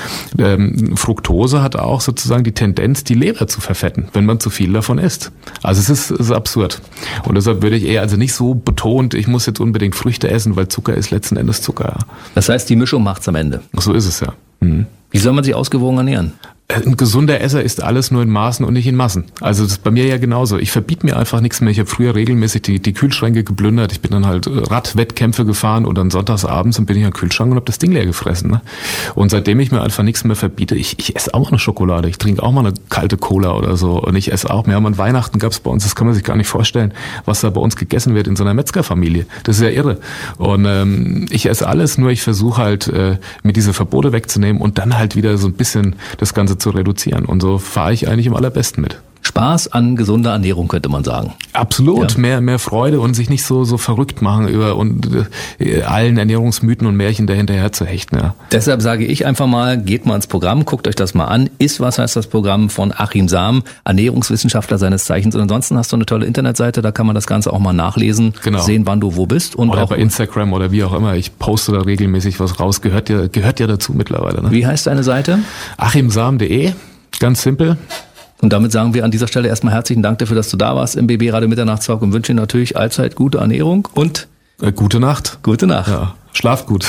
Ähm, Fructose hat auch sozusagen die Tendenz, die Leber zu verfetten, wenn man zu viel davon isst. Also es ist, ist absurd. Und deshalb würde ich eher also nicht so betont, ich muss jetzt unbedingt Früchte essen, weil Zucker ist letzten Endes Zucker. Das heißt, die Mischung macht's am Ende. So ist es ja. Mhm. Wie soll man sich ausgewogen ernähren? Ein gesunder Esser isst alles nur in Maßen und nicht in Massen. Also das ist bei mir ja genauso. Ich verbiete mir einfach nichts mehr. Ich habe früher regelmäßig die, die Kühlschränke geplündert. Ich bin dann halt Radwettkämpfe gefahren und dann sonntagsabends und bin ich am Kühlschrank und habe das Ding leer gefressen. Ne? Und seitdem ich mir einfach nichts mehr verbiete, ich, ich esse auch mal eine Schokolade. Ich trinke auch mal eine kalte Cola oder so. Und ich esse auch mehr. An Weihnachten gab es bei uns, das kann man sich gar nicht vorstellen, was da bei uns gegessen wird in so einer Metzgerfamilie. Das ist ja irre. Und ähm, ich esse alles, nur ich versuche halt, äh, mir diese Verbote wegzunehmen und dann halt wieder so ein bisschen das Ganze zu reduzieren. Und so fahre ich eigentlich im allerbesten mit. Spaß an gesunder Ernährung, könnte man sagen. Absolut, ja. mehr mehr Freude und sich nicht so so verrückt machen über und äh, allen Ernährungsmythen und Märchen dahinterher zu hechten. Ja. Deshalb sage ich einfach mal, geht mal ins Programm, guckt euch das mal an. Ist was heißt das Programm von Achim Sam, Ernährungswissenschaftler seines Zeichens. Und ansonsten hast du eine tolle Internetseite, da kann man das Ganze auch mal nachlesen, genau. Sehen, wann du wo bist. Und oder auch bei Instagram oder wie auch immer. Ich poste da regelmäßig was raus. Gehört ja gehört ja dazu mittlerweile. Ne? Wie heißt deine Seite? achim sam punkt de, ganz simpel. Und damit sagen wir an dieser Stelle erstmal herzlichen Dank dafür, dass du da warst im B B Radio Mitternachtstalk und wünsche dir natürlich allzeit gute Ernährung und äh, gute Nacht. Gute Nacht. Ja, schlaf gut.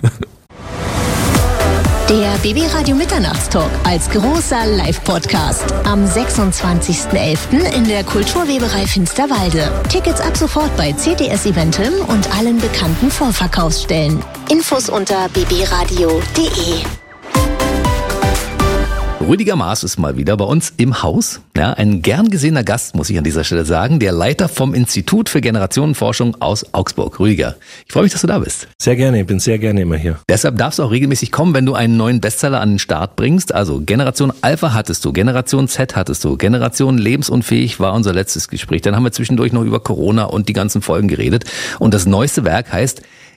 Der B B Radio Mitternachtstalk als großer Live-Podcast am sechsundzwanzigsten elften in der Kulturweberei Finsterwalde. Tickets ab sofort bei C T S Eventim und allen bekannten Vorverkaufsstellen. Infos unter b b radio punkt de. Rüdiger Maaß ist mal wieder bei uns im Haus. Ja, ein gern gesehener Gast, muss ich an dieser Stelle sagen, der Leiter vom Institut für Generationenforschung aus Augsburg. Rüdiger, ich freue mich, dass du da bist. Sehr gerne, ich bin sehr gerne immer hier. Deshalb darfst du auch regelmäßig kommen, wenn du einen neuen Bestseller an den Start bringst. Also Generation Alpha hattest du, Generation Z hattest du, Generation Lebensunfähig war unser letztes Gespräch. Dann haben wir zwischendurch noch über Corona und die ganzen Folgen geredet. Und das neueste Werk heißt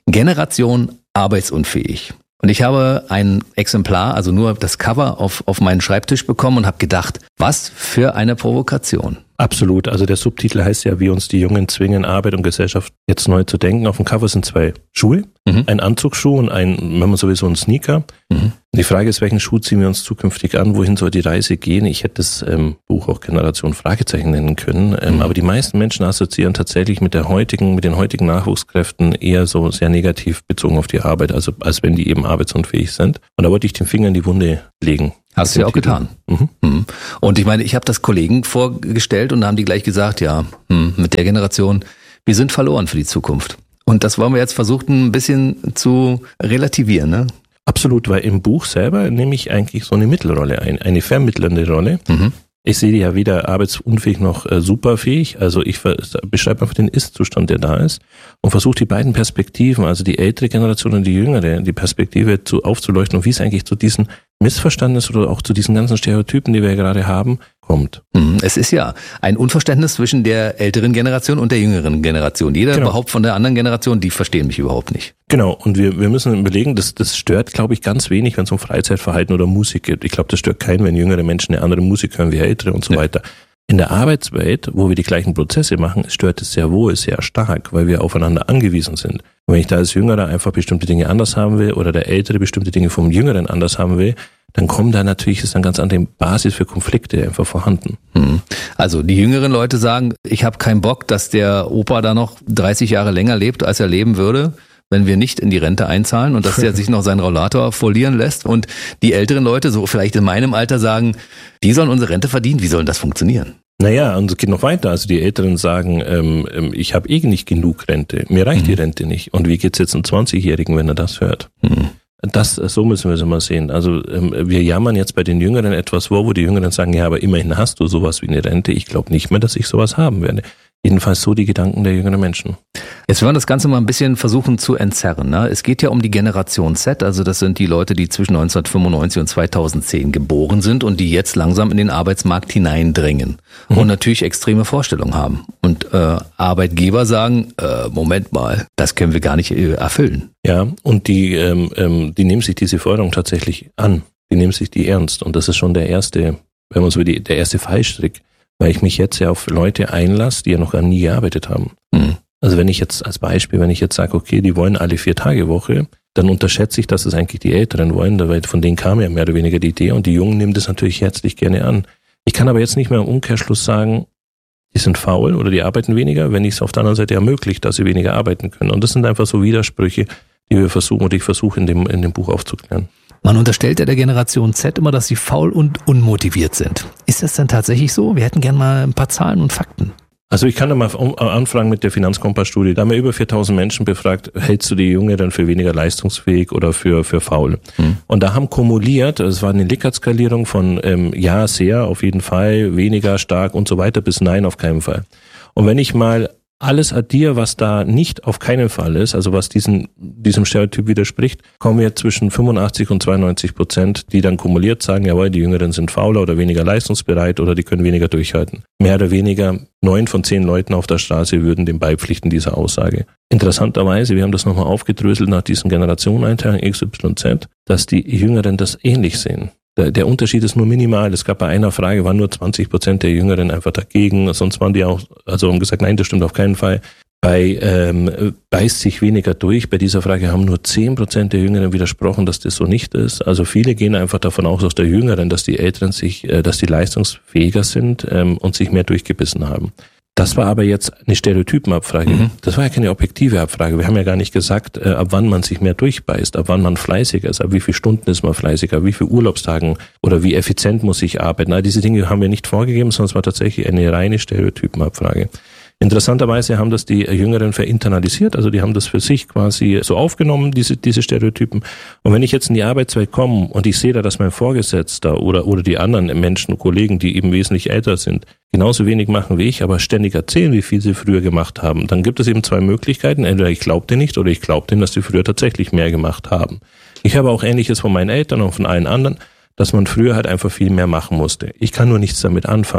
Generation arbeitsunfähig. Und ich habe ein Exemplar, also nur das Cover auf, auf meinen Schreibtisch bekommen und habe gedacht, was für eine Provokation. Absolut. Also der Subtitel heißt ja, wie uns die Jungen zwingen, Arbeit und Gesellschaft jetzt neu zu denken. Auf dem Cover sind zwei Schuhe, mhm. ein Anzugsschuh und ein, wenn man sowieso ein Sneaker. Mhm. Die Frage ist, welchen Schuh ziehen wir uns zukünftig an? Wohin soll die Reise gehen? Ich hätte das ähm, Buch auch Generation Fragezeichen nennen können. Ähm, mhm. Aber die meisten Menschen assoziieren tatsächlich mit der heutigen, mit den heutigen Nachwuchskräften eher so sehr negativ bezogen auf die Arbeit, also als wenn die eben arbeitsunfähig sind. Und da wollte ich den Finger in die Wunde legen. Hast du ja auch getan. Mhm. Mhm. Und ich meine, ich habe das Kollegen vorgestellt und da haben die gleich gesagt, ja, mit der Generation, wir sind verloren für die Zukunft. Und das wollen wir jetzt versuchen, ein bisschen zu relativieren, ne? Absolut, weil im Buch selber nehme ich eigentlich so eine Mittelrolle ein, eine vermittelnde Rolle. Mhm. Ich sehe die ja weder arbeitsunfähig noch äh, superfähig. Also ich beschreibe einfach den Ist-Zustand, der da ist und versuche die beiden Perspektiven, also die ältere Generation und die jüngere, die Perspektive zu aufzuleuchten und wie es eigentlich zu diesen Missverständnissen oder auch zu diesen ganzen Stereotypen, die wir gerade haben, kommt. Es ist ja ein Unverständnis zwischen der älteren Generation und der jüngeren Generation. Jeder genau. behauptet von der anderen Generation, die verstehen mich überhaupt nicht. Genau, und wir, wir müssen überlegen, das, das stört, glaube ich, ganz wenig, wenn es um Freizeitverhalten oder Musik geht. Ich glaube, das stört keinen, wenn jüngere Menschen eine andere Musik hören wie ältere und so ja. weiter. In der Arbeitswelt, wo wir die gleichen Prozesse machen, stört es sehr wohl, sehr stark, weil wir aufeinander angewiesen sind. Und wenn ich da als Jüngerer einfach bestimmte Dinge anders haben will oder der Ältere bestimmte Dinge vom Jüngeren anders haben will, dann kommen da natürlich, ist eine ganz andere Basis für Konflikte einfach vorhanden. Also die jüngeren Leute sagen, ich habe keinen Bock, dass der Opa da noch dreißig Jahre länger lebt, als er leben würde, wenn wir nicht in die Rente einzahlen und dass er sich noch seinen Rollator folieren lässt. Und die älteren Leute, so vielleicht in meinem Alter, sagen, die sollen unsere Rente verdienen. Wie soll das funktionieren? Naja, und es geht noch weiter. Also die Älteren sagen, ähm, ich habe eh nicht genug Rente. Mir reicht mhm. die Rente nicht. Und wie geht's jetzt einem zwanzigjährigen, wenn er das hört? Mhm. Das, so müssen wir es immer sehen. Also ähm, wir jammern jetzt bei den Jüngeren etwas vor, wo die Jüngeren sagen, ja, aber immerhin hast du sowas wie eine Rente. Ich glaube nicht mehr, dass ich sowas haben werde. Jedenfalls so die Gedanken der jüngeren Menschen. Jetzt wollen wir das Ganze mal ein bisschen versuchen zu entzerren. Ne? Es geht ja um die Generation Z, also das sind die Leute, die zwischen neunzehnhundertfünfundneunzig und zweitausendzehn geboren sind und die jetzt langsam in den Arbeitsmarkt hineindringen mhm. und natürlich extreme Vorstellungen haben. Und äh, Arbeitgeber sagen, äh, Moment mal, das können wir gar nicht äh, erfüllen. Ja, und die, ähm, ähm, die nehmen sich diese Forderung tatsächlich an. Die nehmen sich die ernst. Und das ist schon der erste, wenn man so will, der erste Fallstrick. Weil ich mich jetzt ja auf Leute einlasse, die ja noch gar nie gearbeitet haben. Mhm. Also wenn ich jetzt als Beispiel, wenn ich jetzt sage, okay, die wollen alle vier Tage Woche, dann unterschätze ich, dass es eigentlich die Älteren wollen, weil von denen kam ja mehr oder weniger die Idee und die Jungen nehmen das natürlich herzlich gerne an. Ich kann aber jetzt nicht mehr im Umkehrschluss sagen, die sind faul oder die arbeiten weniger, wenn ich es auf der anderen Seite ermöglicht, dass sie weniger arbeiten können. Und das sind einfach so Widersprüche, die wir versuchen und ich versuche in dem, in dem Buch aufzuklären. Man unterstellt ja der Generation Z immer, dass sie faul und unmotiviert sind. Ist das denn tatsächlich so? Wir hätten gerne mal ein paar Zahlen und Fakten. Also ich kann da mal anfragen mit der Finanzkompass-Studie. Da haben wir über viertausend Menschen befragt, hältst du die Jüngeren für weniger leistungsfähig oder für für faul? Hm. Und da haben kumuliert, es war eine Likert-Skalierung von ähm, ja, sehr, auf jeden Fall, weniger stark und so weiter bis nein, auf keinen Fall. Und wenn ich mal alles addiere, was da nicht auf keinen Fall ist, also was diesen, diesem Stereotyp widerspricht, kommen wir zwischen fünfundachtzig und zweiundneunzig Prozent, die dann kumuliert sagen, jawohl, die Jüngeren sind fauler oder weniger leistungsbereit oder die können weniger durchhalten. Mehr oder weniger neun von zehn Leuten auf der Straße würden dem beipflichten, dieser Aussage. Interessanterweise, wir haben das nochmal aufgedröselt nach diesen Generationeneinteilungen X Y Z, dass die Jüngeren das ähnlich sehen. Der, der Unterschied ist nur minimal. Es gab bei einer Frage, waren nur zwanzig Prozent der Jüngeren einfach dagegen. Sonst waren die auch, also haben gesagt, nein, das stimmt auf keinen Fall. Bei ähm, beißt sich weniger durch. Bei dieser Frage haben nur zehn Prozent der Jüngeren widersprochen, dass das so nicht ist. Also viele gehen einfach davon aus, aus der Jüngeren, dass die Älteren sich, äh, dass die leistungsfähiger sind ähm, und sich mehr durchgebissen haben. Das war aber jetzt eine Stereotypenabfrage. Mhm. Das war ja keine objektive Abfrage. Wir haben ja gar nicht gesagt, äh, ab wann man sich mehr durchbeißt, ab wann man fleißiger ist, ab wie viele Stunden ist man fleißiger, wie viele Urlaubstagen oder wie effizient muss ich arbeiten. All diese Dinge haben wir nicht vorgegeben, sondern es war tatsächlich eine reine Stereotypenabfrage. Interessanterweise haben das die Jüngeren verinternalisiert, also die haben das für sich quasi so aufgenommen, diese diese Stereotypen. Und wenn ich jetzt in die Arbeitswelt komme und ich sehe da, dass mein Vorgesetzter oder oder die anderen Menschen, Kollegen, die eben wesentlich älter sind, genauso wenig machen wie ich, aber ständig erzählen, wie viel sie früher gemacht haben, dann gibt es eben zwei Möglichkeiten. Entweder ich glaube dir nicht oder ich glaube denen, dass sie früher tatsächlich mehr gemacht haben. Ich habe auch Ähnliches von meinen Eltern und von allen anderen, dass man früher halt einfach viel mehr machen musste. Ich kann nur nichts damit anfangen.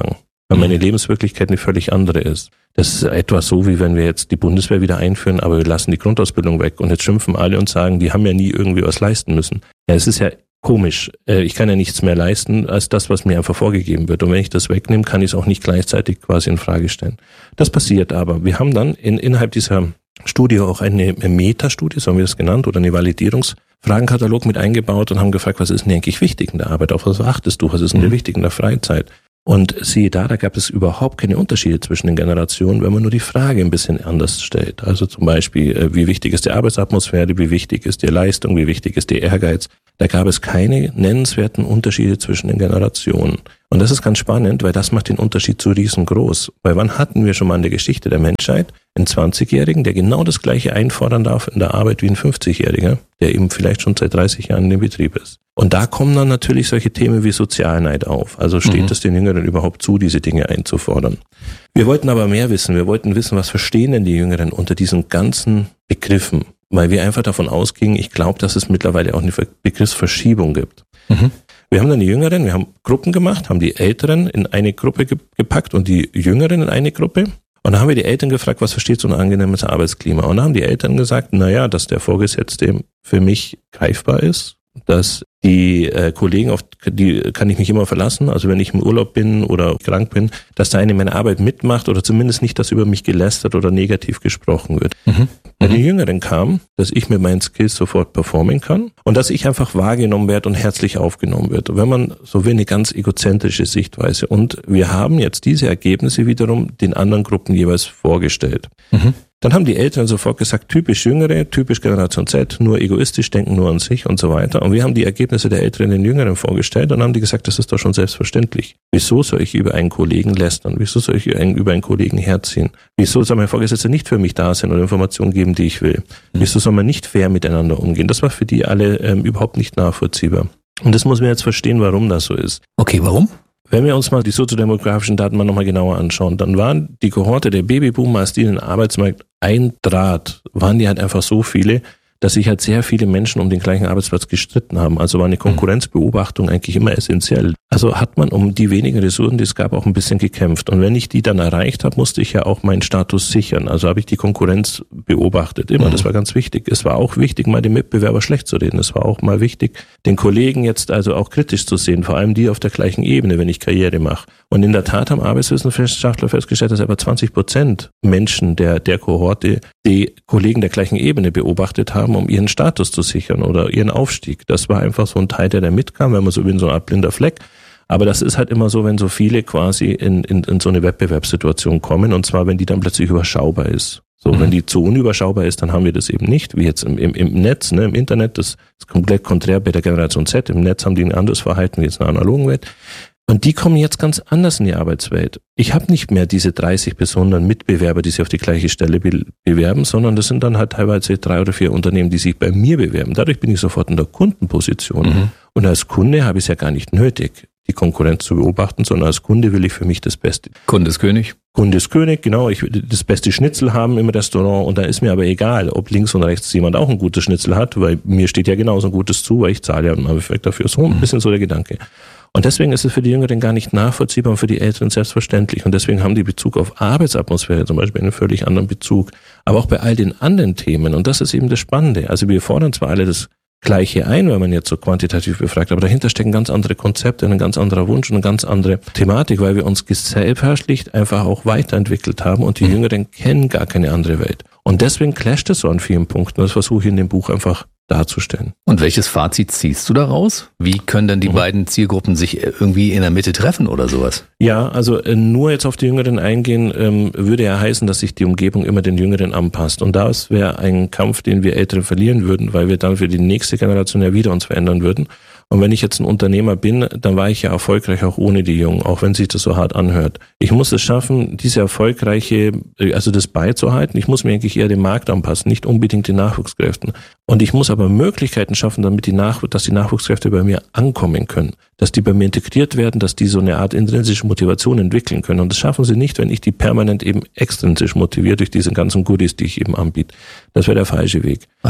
weil meine Lebenswirklichkeit eine völlig andere ist. Das ist etwa so, wie wenn wir jetzt die Bundeswehr wieder einführen, aber wir lassen die Grundausbildung weg und jetzt schimpfen alle und sagen, die haben ja nie irgendwie was leisten müssen. Ja, es ist ja komisch. Ich kann ja nichts mehr leisten als das, was mir einfach vorgegeben wird. Und wenn ich das wegnehme, kann ich es auch nicht gleichzeitig quasi in Frage stellen. Das passiert aber. Wir haben dann in, innerhalb dieser Studie auch eine Metastudie, so haben wir das genannt, oder eine Validierungsfragenkatalog mit eingebaut und haben gefragt, was ist denn eigentlich wichtig in der Arbeit? Auf was achtest du? Was ist denn dir wichtig in der Freizeit? Und siehe da, da gab es überhaupt keine Unterschiede zwischen den Generationen, wenn man nur die Frage ein bisschen anders stellt. Also zum Beispiel, wie wichtig ist die Arbeitsatmosphäre, wie wichtig ist die Leistung, wie wichtig ist der Ehrgeiz. Da gab es keine nennenswerten Unterschiede zwischen den Generationen. Und das ist ganz spannend, weil das macht den Unterschied so riesengroß. Weil wann hatten wir schon mal in der Geschichte der Menschheit einen zwanzigjährigen, der genau das Gleiche einfordern darf in der Arbeit wie ein fünfzigjähriger, der eben vielleicht schon seit dreißig Jahren in dem Betrieb ist. Und da kommen dann natürlich solche Themen wie Sozialneid auf. Also steht mhm. es den Jüngeren überhaupt zu, diese Dinge einzufordern? Wir wollten aber mehr wissen. Wir wollten wissen, was verstehen denn die Jüngeren unter diesen ganzen Begriffen? Weil wir einfach davon ausgingen, ich glaube, dass es mittlerweile auch eine Begriffsverschiebung gibt. Mhm. Wir haben dann die Jüngeren, wir haben Gruppen gemacht, haben die Älteren in eine Gruppe gepackt und die Jüngeren in eine Gruppe. Und dann haben wir die Eltern gefragt, was versteht so ein angenehmes Arbeitsklima? Und dann haben die Eltern gesagt, naja, dass der Vorgesetzte für mich greifbar ist, dass die äh, Kollegen, auf die kann ich mich immer verlassen, also wenn ich im Urlaub bin oder krank bin, dass da eine meine Arbeit mitmacht oder zumindest nicht, dass über mich gelästert oder negativ gesprochen wird. Mhm. Bei den Jüngeren kam, dass ich mit meinen Skills sofort performen kann und dass ich einfach wahrgenommen werde und herzlich aufgenommen wird. Und wenn man so will, eine ganz egozentrische Sichtweise. Und wir haben jetzt diese Ergebnisse wiederum den anderen Gruppen jeweils vorgestellt. Mhm. Dann haben die Eltern sofort gesagt, typisch Jüngere, typisch Generation Z, nur egoistisch, denken nur an sich und so weiter. Und wir haben die Ergebnisse der Älteren den Jüngeren vorgestellt und haben die gesagt, das ist doch schon selbstverständlich. Wieso soll ich über einen Kollegen lästern? Wieso soll ich über einen Kollegen herziehen? Wieso soll mein Vorgesetzter nicht für mich da sein und Informationen geben, die ich will? Wieso soll man nicht fair miteinander umgehen? Das war für die alle ähm, überhaupt nicht nachvollziehbar. Und das muss man jetzt verstehen, warum das so ist. Okay, warum? Wenn wir uns mal die soziodemografischen Daten mal nochmal genauer anschauen, dann waren die Kohorte der Babyboomer, als die in den Arbeitsmarkt eintrat, waren die halt einfach so viele, dass sich halt sehr viele Menschen um den gleichen Arbeitsplatz gestritten haben. Also war eine Konkurrenzbeobachtung eigentlich immer essentiell. Also hat man um die wenigen Ressourcen, die es gab, auch ein bisschen gekämpft. Und wenn ich die dann erreicht habe, musste ich ja auch meinen Status sichern. Also habe ich die Konkurrenz beobachtet. Immer, das war ganz wichtig. Es war auch wichtig, mal den Mitbewerber schlecht zu reden. Es war auch mal wichtig, den Kollegen jetzt also auch kritisch zu sehen, vor allem die auf der gleichen Ebene, wenn ich Karriere mache. Und in der Tat haben Arbeitswissenschaftler festgestellt, dass etwa zwanzig Prozent Menschen der, der Kohorte die Kollegen der gleichen Ebene beobachtet haben, um ihren Status zu sichern oder ihren Aufstieg. Das war einfach so ein Teil, der da mitkam, wenn man so will, so eine Art blinder Fleck. Aber das ist halt immer so, wenn so viele quasi in, in, in so eine Wettbewerbssituation kommen, und zwar, wenn die dann plötzlich überschaubar ist. So, mhm. wenn die zu unüberschaubar ist, dann haben wir das eben nicht, wie jetzt im, im, im Netz, ne, im Internet, das ist komplett konträr bei der Generation Z. Im Netz haben die ein anderes Verhalten wie jetzt in der analogen Welt. Und die kommen jetzt ganz anders in die Arbeitswelt. Ich habe nicht mehr diese dreißig bis hundert Mitbewerber, die sich auf die gleiche Stelle be- bewerben, sondern das sind dann halt teilweise drei oder vier Unternehmen, die sich bei mir bewerben. Dadurch bin ich sofort in der Kundenposition. Mhm. Und als Kunde habe ich es ja gar nicht nötig, die Konkurrenz zu beobachten, sondern als Kunde will ich für mich das Beste. Kunde ist König. Kunde ist König, genau. Ich will das beste Schnitzel haben im Restaurant und da ist mir aber egal, ob links und rechts jemand auch ein gutes Schnitzel hat, weil mir steht ja genauso ein gutes zu, weil ich zahle ja im Endeffekt dafür. So ein bisschen so der Gedanke. Und deswegen ist es für die Jüngeren gar nicht nachvollziehbar und für die Älteren selbstverständlich. Und deswegen haben die Bezug auf Arbeitsatmosphäre zum Beispiel einen völlig anderen Bezug. Aber auch bei all den anderen Themen. Und das ist eben das Spannende. Also wir fordern zwar alle das Gleiche ein, wenn man jetzt so quantitativ befragt, aber dahinter stecken ganz andere Konzepte, ein ganz anderer Wunsch und eine ganz andere Thematik, weil wir uns gesellschaftlich einfach auch weiterentwickelt haben und die mhm. Jüngeren kennen gar keine andere Welt. Und deswegen clasht es so an vielen Punkten. Das versuche ich in dem Buch einfach darzustellen. Und welches Fazit ziehst du daraus? Wie können denn die mhm. beiden Zielgruppen sich irgendwie in der Mitte treffen oder sowas? Ja, also äh, nur jetzt auf die Jüngeren eingehen, ähm, würde ja heißen, dass sich die Umgebung immer den Jüngeren anpasst. Und das wäre ein Kampf, den wir Älteren verlieren würden, weil wir dann für die nächste Generation ja wieder uns verändern würden. Und wenn ich jetzt ein Unternehmer bin, dann war ich ja erfolgreich auch ohne die Jungen, auch wenn sich das so hart anhört. Ich muss es schaffen, diese erfolgreiche, also das beizuhalten. Ich muss mir eigentlich eher dem Markt anpassen, nicht unbedingt den Nachwuchskräften. Und ich muss aber Möglichkeiten schaffen, damit die Nach- dass die Nachwuchskräfte bei mir ankommen können, dass die bei mir integriert werden, dass die so eine Art intrinsische Motivation entwickeln können. Und das schaffen sie nicht, wenn ich die permanent eben extrinsisch motiviere durch diese ganzen Goodies, die ich eben anbiete. Das wäre der falsche Weg. Also?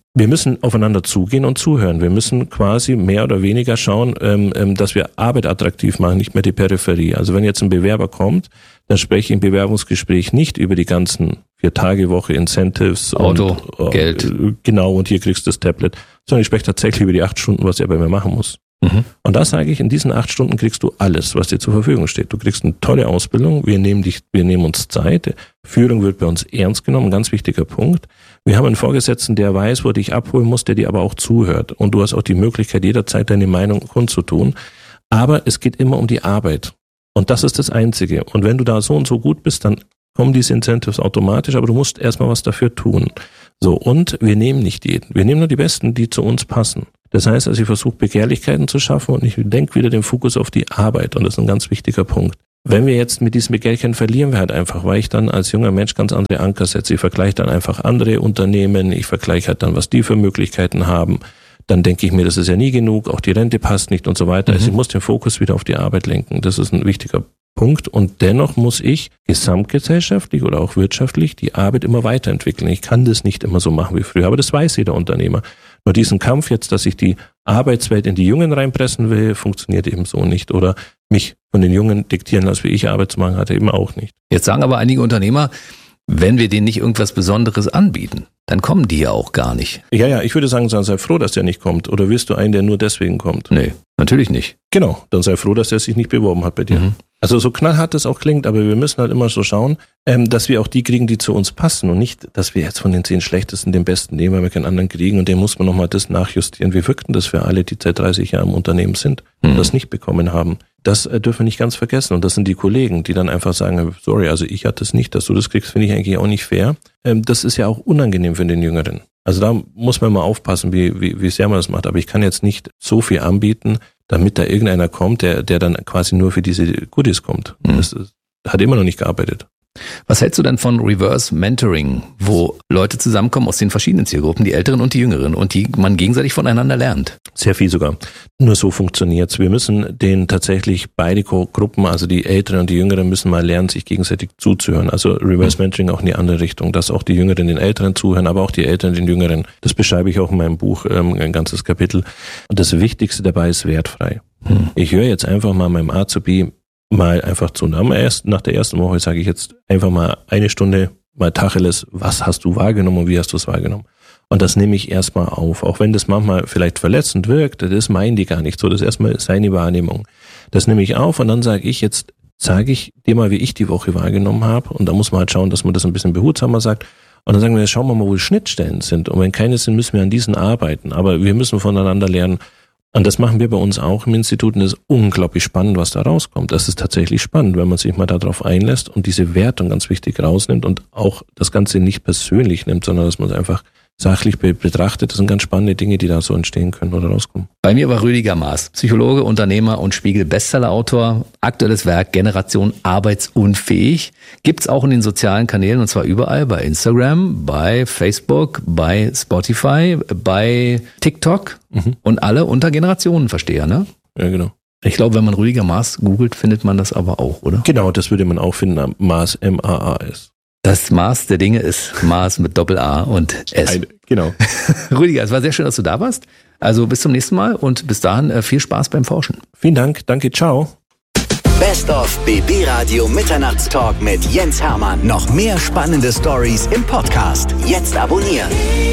Wir müssen aufeinander zugehen und zuhören. Wir müssen quasi mehr oder weniger schauen, ähm, ähm, dass wir Arbeit attraktiv machen, nicht mehr die Peripherie. Also wenn jetzt ein Bewerber kommt, dann spreche ich im Bewerbungsgespräch nicht über die ganzen Vier-Tage-Woche, Incentives, Auto, und, Geld. Äh, genau, und hier kriegst du das Tablet, sondern ich spreche tatsächlich über die acht Stunden, was er bei mir machen muss. Mhm. Und da sage ich, in diesen acht Stunden kriegst du alles, was dir zur Verfügung steht. Du kriegst eine tolle Ausbildung, wir nehmen dich, wir nehmen uns Zeit, Führung wird bei uns ernst genommen, ein ganz wichtiger Punkt. Wir haben einen Vorgesetzten, der weiß, wo er dich abholen muss, der dir aber auch zuhört. Und du hast auch die Möglichkeit, jederzeit deine Meinung kundzutun. Aber es geht immer um die Arbeit. Und das ist das Einzige. Und wenn du da so und so gut bist, dann kommen diese Incentives automatisch, aber du musst erstmal was dafür tun. So, und wir nehmen nicht jeden. Wir nehmen nur die Besten, die zu uns passen. Das heißt, also ich versuche Begehrlichkeiten zu schaffen und ich denke wieder den Fokus auf die Arbeit. Und das ist ein ganz wichtiger Punkt. Wenn wir jetzt mit diesen Begehrlichkeiten verlieren wir halt einfach, weil ich dann als junger Mensch ganz andere Anker setze. Ich vergleiche dann einfach andere Unternehmen, ich vergleiche halt dann, was die für Möglichkeiten haben. Dann denke ich mir, das ist ja nie genug, auch die Rente passt nicht und so weiter. Mhm. Also ich muss den Fokus wieder auf die Arbeit lenken. Das ist ein wichtiger Punkt. Und dennoch muss ich gesamtgesellschaftlich oder auch wirtschaftlich die Arbeit immer weiterentwickeln. Ich kann das nicht immer so machen wie früher, aber das weiß jeder Unternehmer. Nur diesen Kampf jetzt, dass ich die Arbeitswelt in die Jungen reinpressen will, funktioniert eben so nicht. Oder mich von den Jungen diktieren lassen, wie ich Arbeit zu machen hatte, eben auch nicht. Jetzt sagen aber einige Unternehmer, wenn wir denen nicht irgendwas Besonderes anbieten, dann kommen die ja auch gar nicht. Ja, ja, ich würde sagen, sei froh, dass der nicht kommt. Oder willst du einen, der nur deswegen kommt? Nee, natürlich nicht. Genau, dann sei froh, dass der sich nicht beworben hat bei dir. Mhm. Also so knallhart das auch klingt, aber wir müssen halt immer so schauen, ähm, dass wir auch die kriegen, die zu uns passen und nicht, dass wir jetzt von den zehn Schlechtesten den Besten nehmen, weil wir keinen anderen kriegen und dem muss man nochmal das nachjustieren. Wie wirkt denn das für alle, die seit dreißig Jahren im Unternehmen sind und mhm. das nicht bekommen haben? Das äh, dürfen wir nicht ganz vergessen und das sind die Kollegen, die dann einfach sagen, sorry, also ich hatte es nicht, dass du das kriegst, finde ich eigentlich auch nicht fair. Ähm, das ist ja auch unangenehm für den Jüngeren. Also da muss man mal aufpassen, wie, wie, wie sehr man das macht, aber ich kann jetzt nicht so viel anbieten, damit da irgendeiner kommt, der, der dann quasi nur für diese Goodies kommt. Mhm. Das, das hat immer noch nicht gearbeitet. Was hältst du denn von Reverse Mentoring, wo Leute zusammenkommen aus den verschiedenen Zielgruppen, die Älteren und die Jüngeren, und die man gegenseitig voneinander lernt? Sehr viel sogar. Nur so funktioniert's. Wir müssen denen tatsächlich beide Gruppen, also die Älteren und die Jüngeren, müssen mal lernen, sich gegenseitig zuzuhören. Also Reverse Mentoring auch in die andere Richtung, dass auch die Jüngeren den Älteren zuhören, aber auch die Älteren den Jüngeren. Das beschreibe ich auch in meinem Buch, ähm, ein ganzes Kapitel. Und das Wichtigste dabei ist wertfrei. Hm. Ich höre jetzt einfach mal meinem Azubi mal einfach zu. Nach der ersten Woche sage ich jetzt einfach mal eine Stunde mal Tacheles, was hast du wahrgenommen und wie hast du es wahrgenommen? Und das nehme ich erstmal auf, auch wenn das manchmal vielleicht verletzend wirkt, das meinen die gar nicht so, das ist erstmal seine Wahrnehmung. Das nehme ich auf und dann sage ich, jetzt sage ich dir mal, wie ich die Woche wahrgenommen habe und da muss man halt schauen, dass man das ein bisschen behutsamer sagt. Und dann sagen wir, schauen wir mal, wo die Schnittstellen sind und wenn keine sind, müssen wir an diesen arbeiten, aber wir müssen voneinander lernen. Und das machen wir bei uns auch im Institut und das ist unglaublich spannend, was da rauskommt. Das ist tatsächlich spannend, wenn man sich mal darauf einlässt und diese Wertung ganz wichtig rausnimmt und auch das Ganze nicht persönlich nimmt, sondern dass man es einfach sachlich betrachtet. Das sind ganz spannende Dinge, die da so entstehen können oder rauskommen. Bei mir war Rüdiger Maaß, Psychologe, Unternehmer und Spiegel-Bestseller-Autor. Aktuelles Werk Generation Arbeitsunfähig. Gibt's auch in den sozialen Kanälen und zwar überall, bei Instagram, bei Facebook, bei Spotify, bei TikTok mhm. und alle unter Generationenversteher, ne? Ja, genau. Ich glaube, wenn man Rüdiger Maaß googelt, findet man das aber auch, oder? Genau, das würde man auch finden. Maaß, M A A S. Das Maß der Dinge ist Maß mit Doppel-A und S. Eine, genau. Rüdiger, es war sehr schön, dass du da warst. Also bis zum nächsten Mal und bis dahin äh, viel Spaß beim Forschen. Vielen Dank, danke, ciao. Best of B B Radio Mitternachtstalk mit Jens Hermann. Noch mehr spannende Stories im Podcast. Jetzt abonnieren.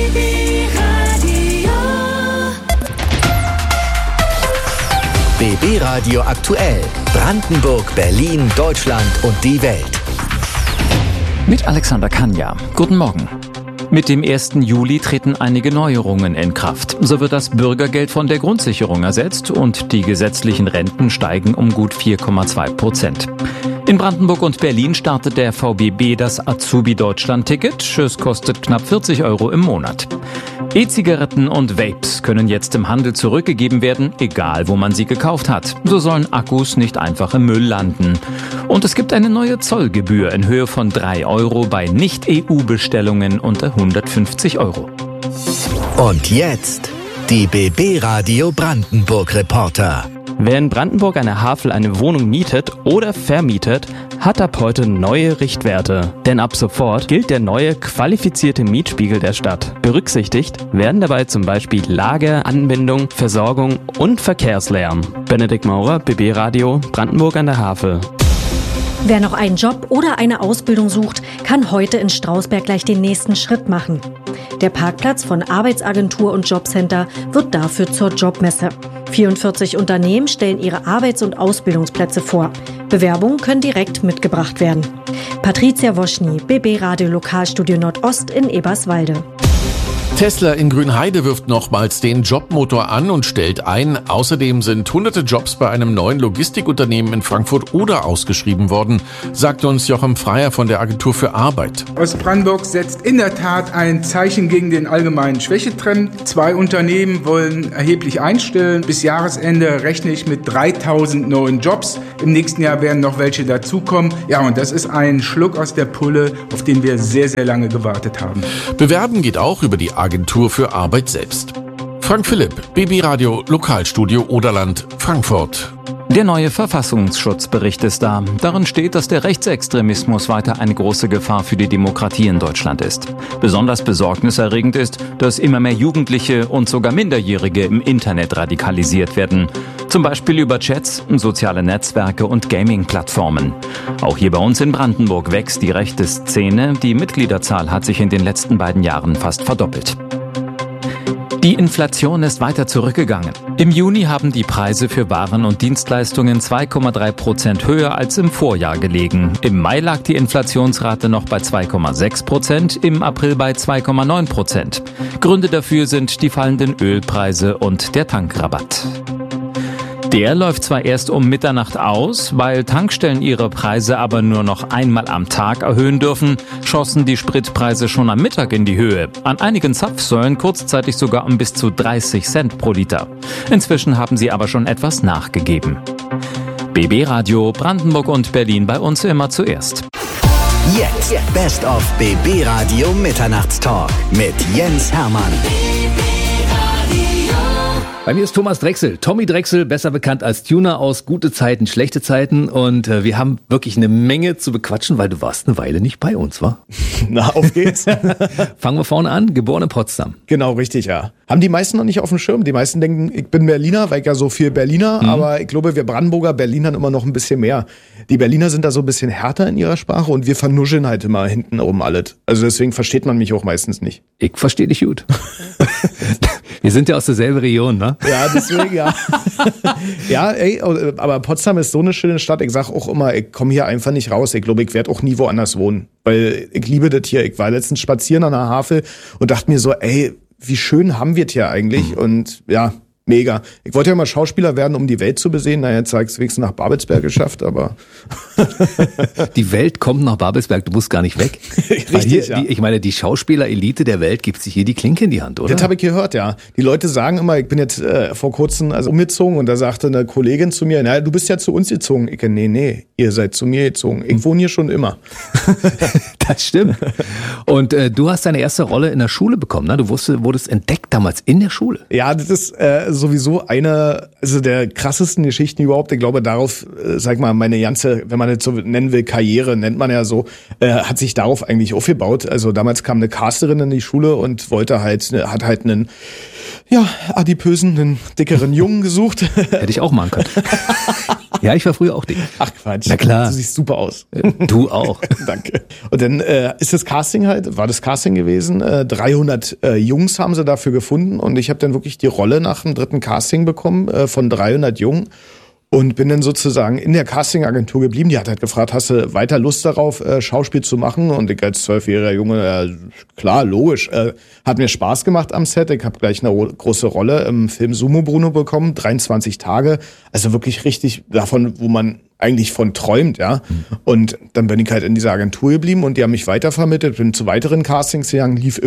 B B Radio aktuell. Brandenburg, Berlin, Deutschland und die Welt. Mit Alexander Kanja. Guten Morgen. Mit dem ersten Juli treten einige Neuerungen in Kraft. So wird das Bürgergeld von der Grundsicherung ersetzt und die gesetzlichen Renten steigen um gut vier Komma zwei Prozent. In Brandenburg und Berlin startet der V B B das Azubi-Deutschland-Ticket. Es kostet knapp vierzig Euro im Monat. E-Zigaretten und Vapes können jetzt im Handel zurückgegeben werden, egal wo man sie gekauft hat. So sollen Akkus nicht einfach im Müll landen. Und es gibt eine neue Zollgebühr in Höhe von drei Euro bei Nicht-E U-Bestellungen unter hundertfünfzig Euro. Und jetzt die B B Radio Brandenburg Reporter. Wer in Brandenburg an der Havel eine Wohnung mietet oder vermietet, hat ab heute neue Richtwerte. Denn ab sofort gilt der neue qualifizierte Mietspiegel der Stadt. Berücksichtigt werden dabei zum Beispiel Lage, Anbindung, Versorgung und Verkehrslärm. Benedikt Maurer, B B Radio, Brandenburg an der Havel. Wer noch einen Job oder eine Ausbildung sucht, kann heute in Strausberg gleich den nächsten Schritt machen. Der Parkplatz von Arbeitsagentur und Jobcenter wird dafür zur Jobmesse. vierundvierzig Unternehmen stellen ihre Arbeits- und Ausbildungsplätze vor. Bewerbungen können direkt mitgebracht werden. Patricia Woschny, B B Radio Lokalstudio Nordost in Eberswalde. Tesla in Grünheide wirft nochmals den Jobmotor an und stellt ein. Außerdem sind hunderte Jobs bei einem neuen Logistikunternehmen in Frankfurt-Oder ausgeschrieben worden, sagt uns Jochen Freier von der Agentur für Arbeit. Ostbrandenburg setzt in der Tat ein Zeichen gegen den allgemeinen Schwächetrend. Zwei Unternehmen wollen erheblich einstellen. Bis Jahresende rechne ich mit dreitausend neuen Jobs. Im nächsten Jahr werden noch welche dazukommen. Ja, und das ist ein Schluck aus der Pulle, auf den wir sehr, sehr lange gewartet haben. Bewerben geht auch über die Agentur für Arbeit selbst. Frank Philipp, B B Radio Lokalstudio Oderland, Frankfurt. Der neue Verfassungsschutzbericht ist da. Darin steht, dass der Rechtsextremismus weiter eine große Gefahr für die Demokratie in Deutschland ist. Besonders besorgniserregend ist, dass immer mehr Jugendliche und sogar Minderjährige im Internet radikalisiert werden. Zum Beispiel über Chats, soziale Netzwerke und Gaming-Plattformen. Auch hier bei uns in Brandenburg wächst die rechte Szene. Die Mitgliederzahl hat sich in den letzten beiden Jahren fast verdoppelt. Die Inflation ist weiter zurückgegangen. Im Juni haben die Preise für Waren und Dienstleistungen zwei Komma drei Prozent höher als im Vorjahr gelegen. Im Mai lag die Inflationsrate noch bei zwei Komma sechs Prozent, im April bei zwei Komma neun Prozent. Gründe dafür sind die fallenden Ölpreise und der Tankrabatt. Der läuft zwar erst um Mitternacht aus, weil Tankstellen ihre Preise aber nur noch einmal am Tag erhöhen dürfen, schossen die Spritpreise schon am Mittag in die Höhe. An einigen Zapfsäulen kurzzeitig sogar um bis zu dreißig Cent pro Liter. Inzwischen haben sie aber schon etwas nachgegeben. B B Radio Brandenburg und Berlin bei uns immer zuerst. Jetzt Best of B B Radio Mitternachtstalk mit Jens Hermann. Bei mir ist Thomas Drechsel, Tommy Drechsel, besser bekannt als Tuner aus Gute Zeiten, Schlechte Zeiten. Und äh, wir haben wirklich eine Menge zu bequatschen, weil du warst eine Weile nicht bei uns, wa? Na, auf geht's. Fangen wir vorne an, geboren in Potsdam. Genau, richtig, ja. Haben die meisten noch nicht auf dem Schirm. Die meisten denken, ich bin Berliner, weil ich ja so viel Berliner. Mhm. Aber ich glaube, wir Brandenburger Berlinern immer noch ein bisschen mehr. Die Berliner sind da so ein bisschen härter in ihrer Sprache und wir vernuscheln halt immer hinten oben alles. Also deswegen versteht man mich auch meistens nicht. Ich verstehe dich gut. Wir sind ja aus derselben Region, ne? Ja, deswegen, ja. Ja, ey, aber Potsdam ist so eine schöne Stadt. Ich sag auch immer, ich komme hier einfach nicht raus. Ich glaube, ich werde auch nie woanders wohnen. Weil ich liebe das hier. Ich war letztens spazieren an der Havel und dachte mir so, ey, wie schön haben wir es hier eigentlich? Mhm. Und ja, mega. Ich wollte ja mal Schauspieler werden, um die Welt zu besehen. Na, jetzt habe ich es wenigstens nach Babelsberg geschafft, aber... Die Welt kommt nach Babelsberg, du musst gar nicht weg. Richtig, hier, ja. Die, ich meine, die Schauspieler-Elite der Welt gibt sich hier die Klinke in die Hand, oder? Das habe ich gehört, ja. Die Leute sagen immer, ich bin jetzt äh, vor kurzem also umgezogen und da sagte eine Kollegin zu mir, na, du bist ja zu uns gezogen. Ich, nee, nee, ihr seid zu mir gezogen. Ich wohne hier schon immer. Das stimmt. Und äh, du hast deine erste Rolle in der Schule bekommen, ne? Du wusstest, wurdest entdeckt damals in der Schule. Ja, das ist äh, sowieso eine also der krassesten Geschichten überhaupt. Ich glaube, darauf, äh, sag mal, meine ganze, wenn man das so nennen will, Karriere, nennt man ja so, äh, hat sich darauf eigentlich aufgebaut. Also damals kam eine Casterin in die Schule und wollte halt, hat halt einen, ja, adipösen, einen dickeren Jungen gesucht. Hätte ich auch machen können. Ja, ich war früher auch dick. Ach Quatsch. Na klar. Du siehst super aus. Du auch. Danke. Und dann äh, ist das Casting halt, war das Casting gewesen. Äh, dreihundert äh, Jungs haben sie dafür gefunden und ich habe dann wirklich die Rolle nach dem dritten Casting bekommen äh, von dreihundert Jungen. Und bin dann sozusagen in der Castingagentur geblieben. Die hat halt gefragt, hast du weiter Lust darauf, äh, Schauspiel zu machen? Und ich als zwölfjähriger Junge, äh, klar, logisch. Äh, hat mir Spaß gemacht am Set. Ich habe gleich eine ro- große Rolle im Film Sumo Bruno bekommen, dreiundzwanzig Tage. Also wirklich richtig davon, wo man eigentlich von träumt, ja. Mhm. Und dann bin ich halt in dieser Agentur geblieben und die haben mich weitervermittelt, bin zu weiteren Castings gegangen, lief immer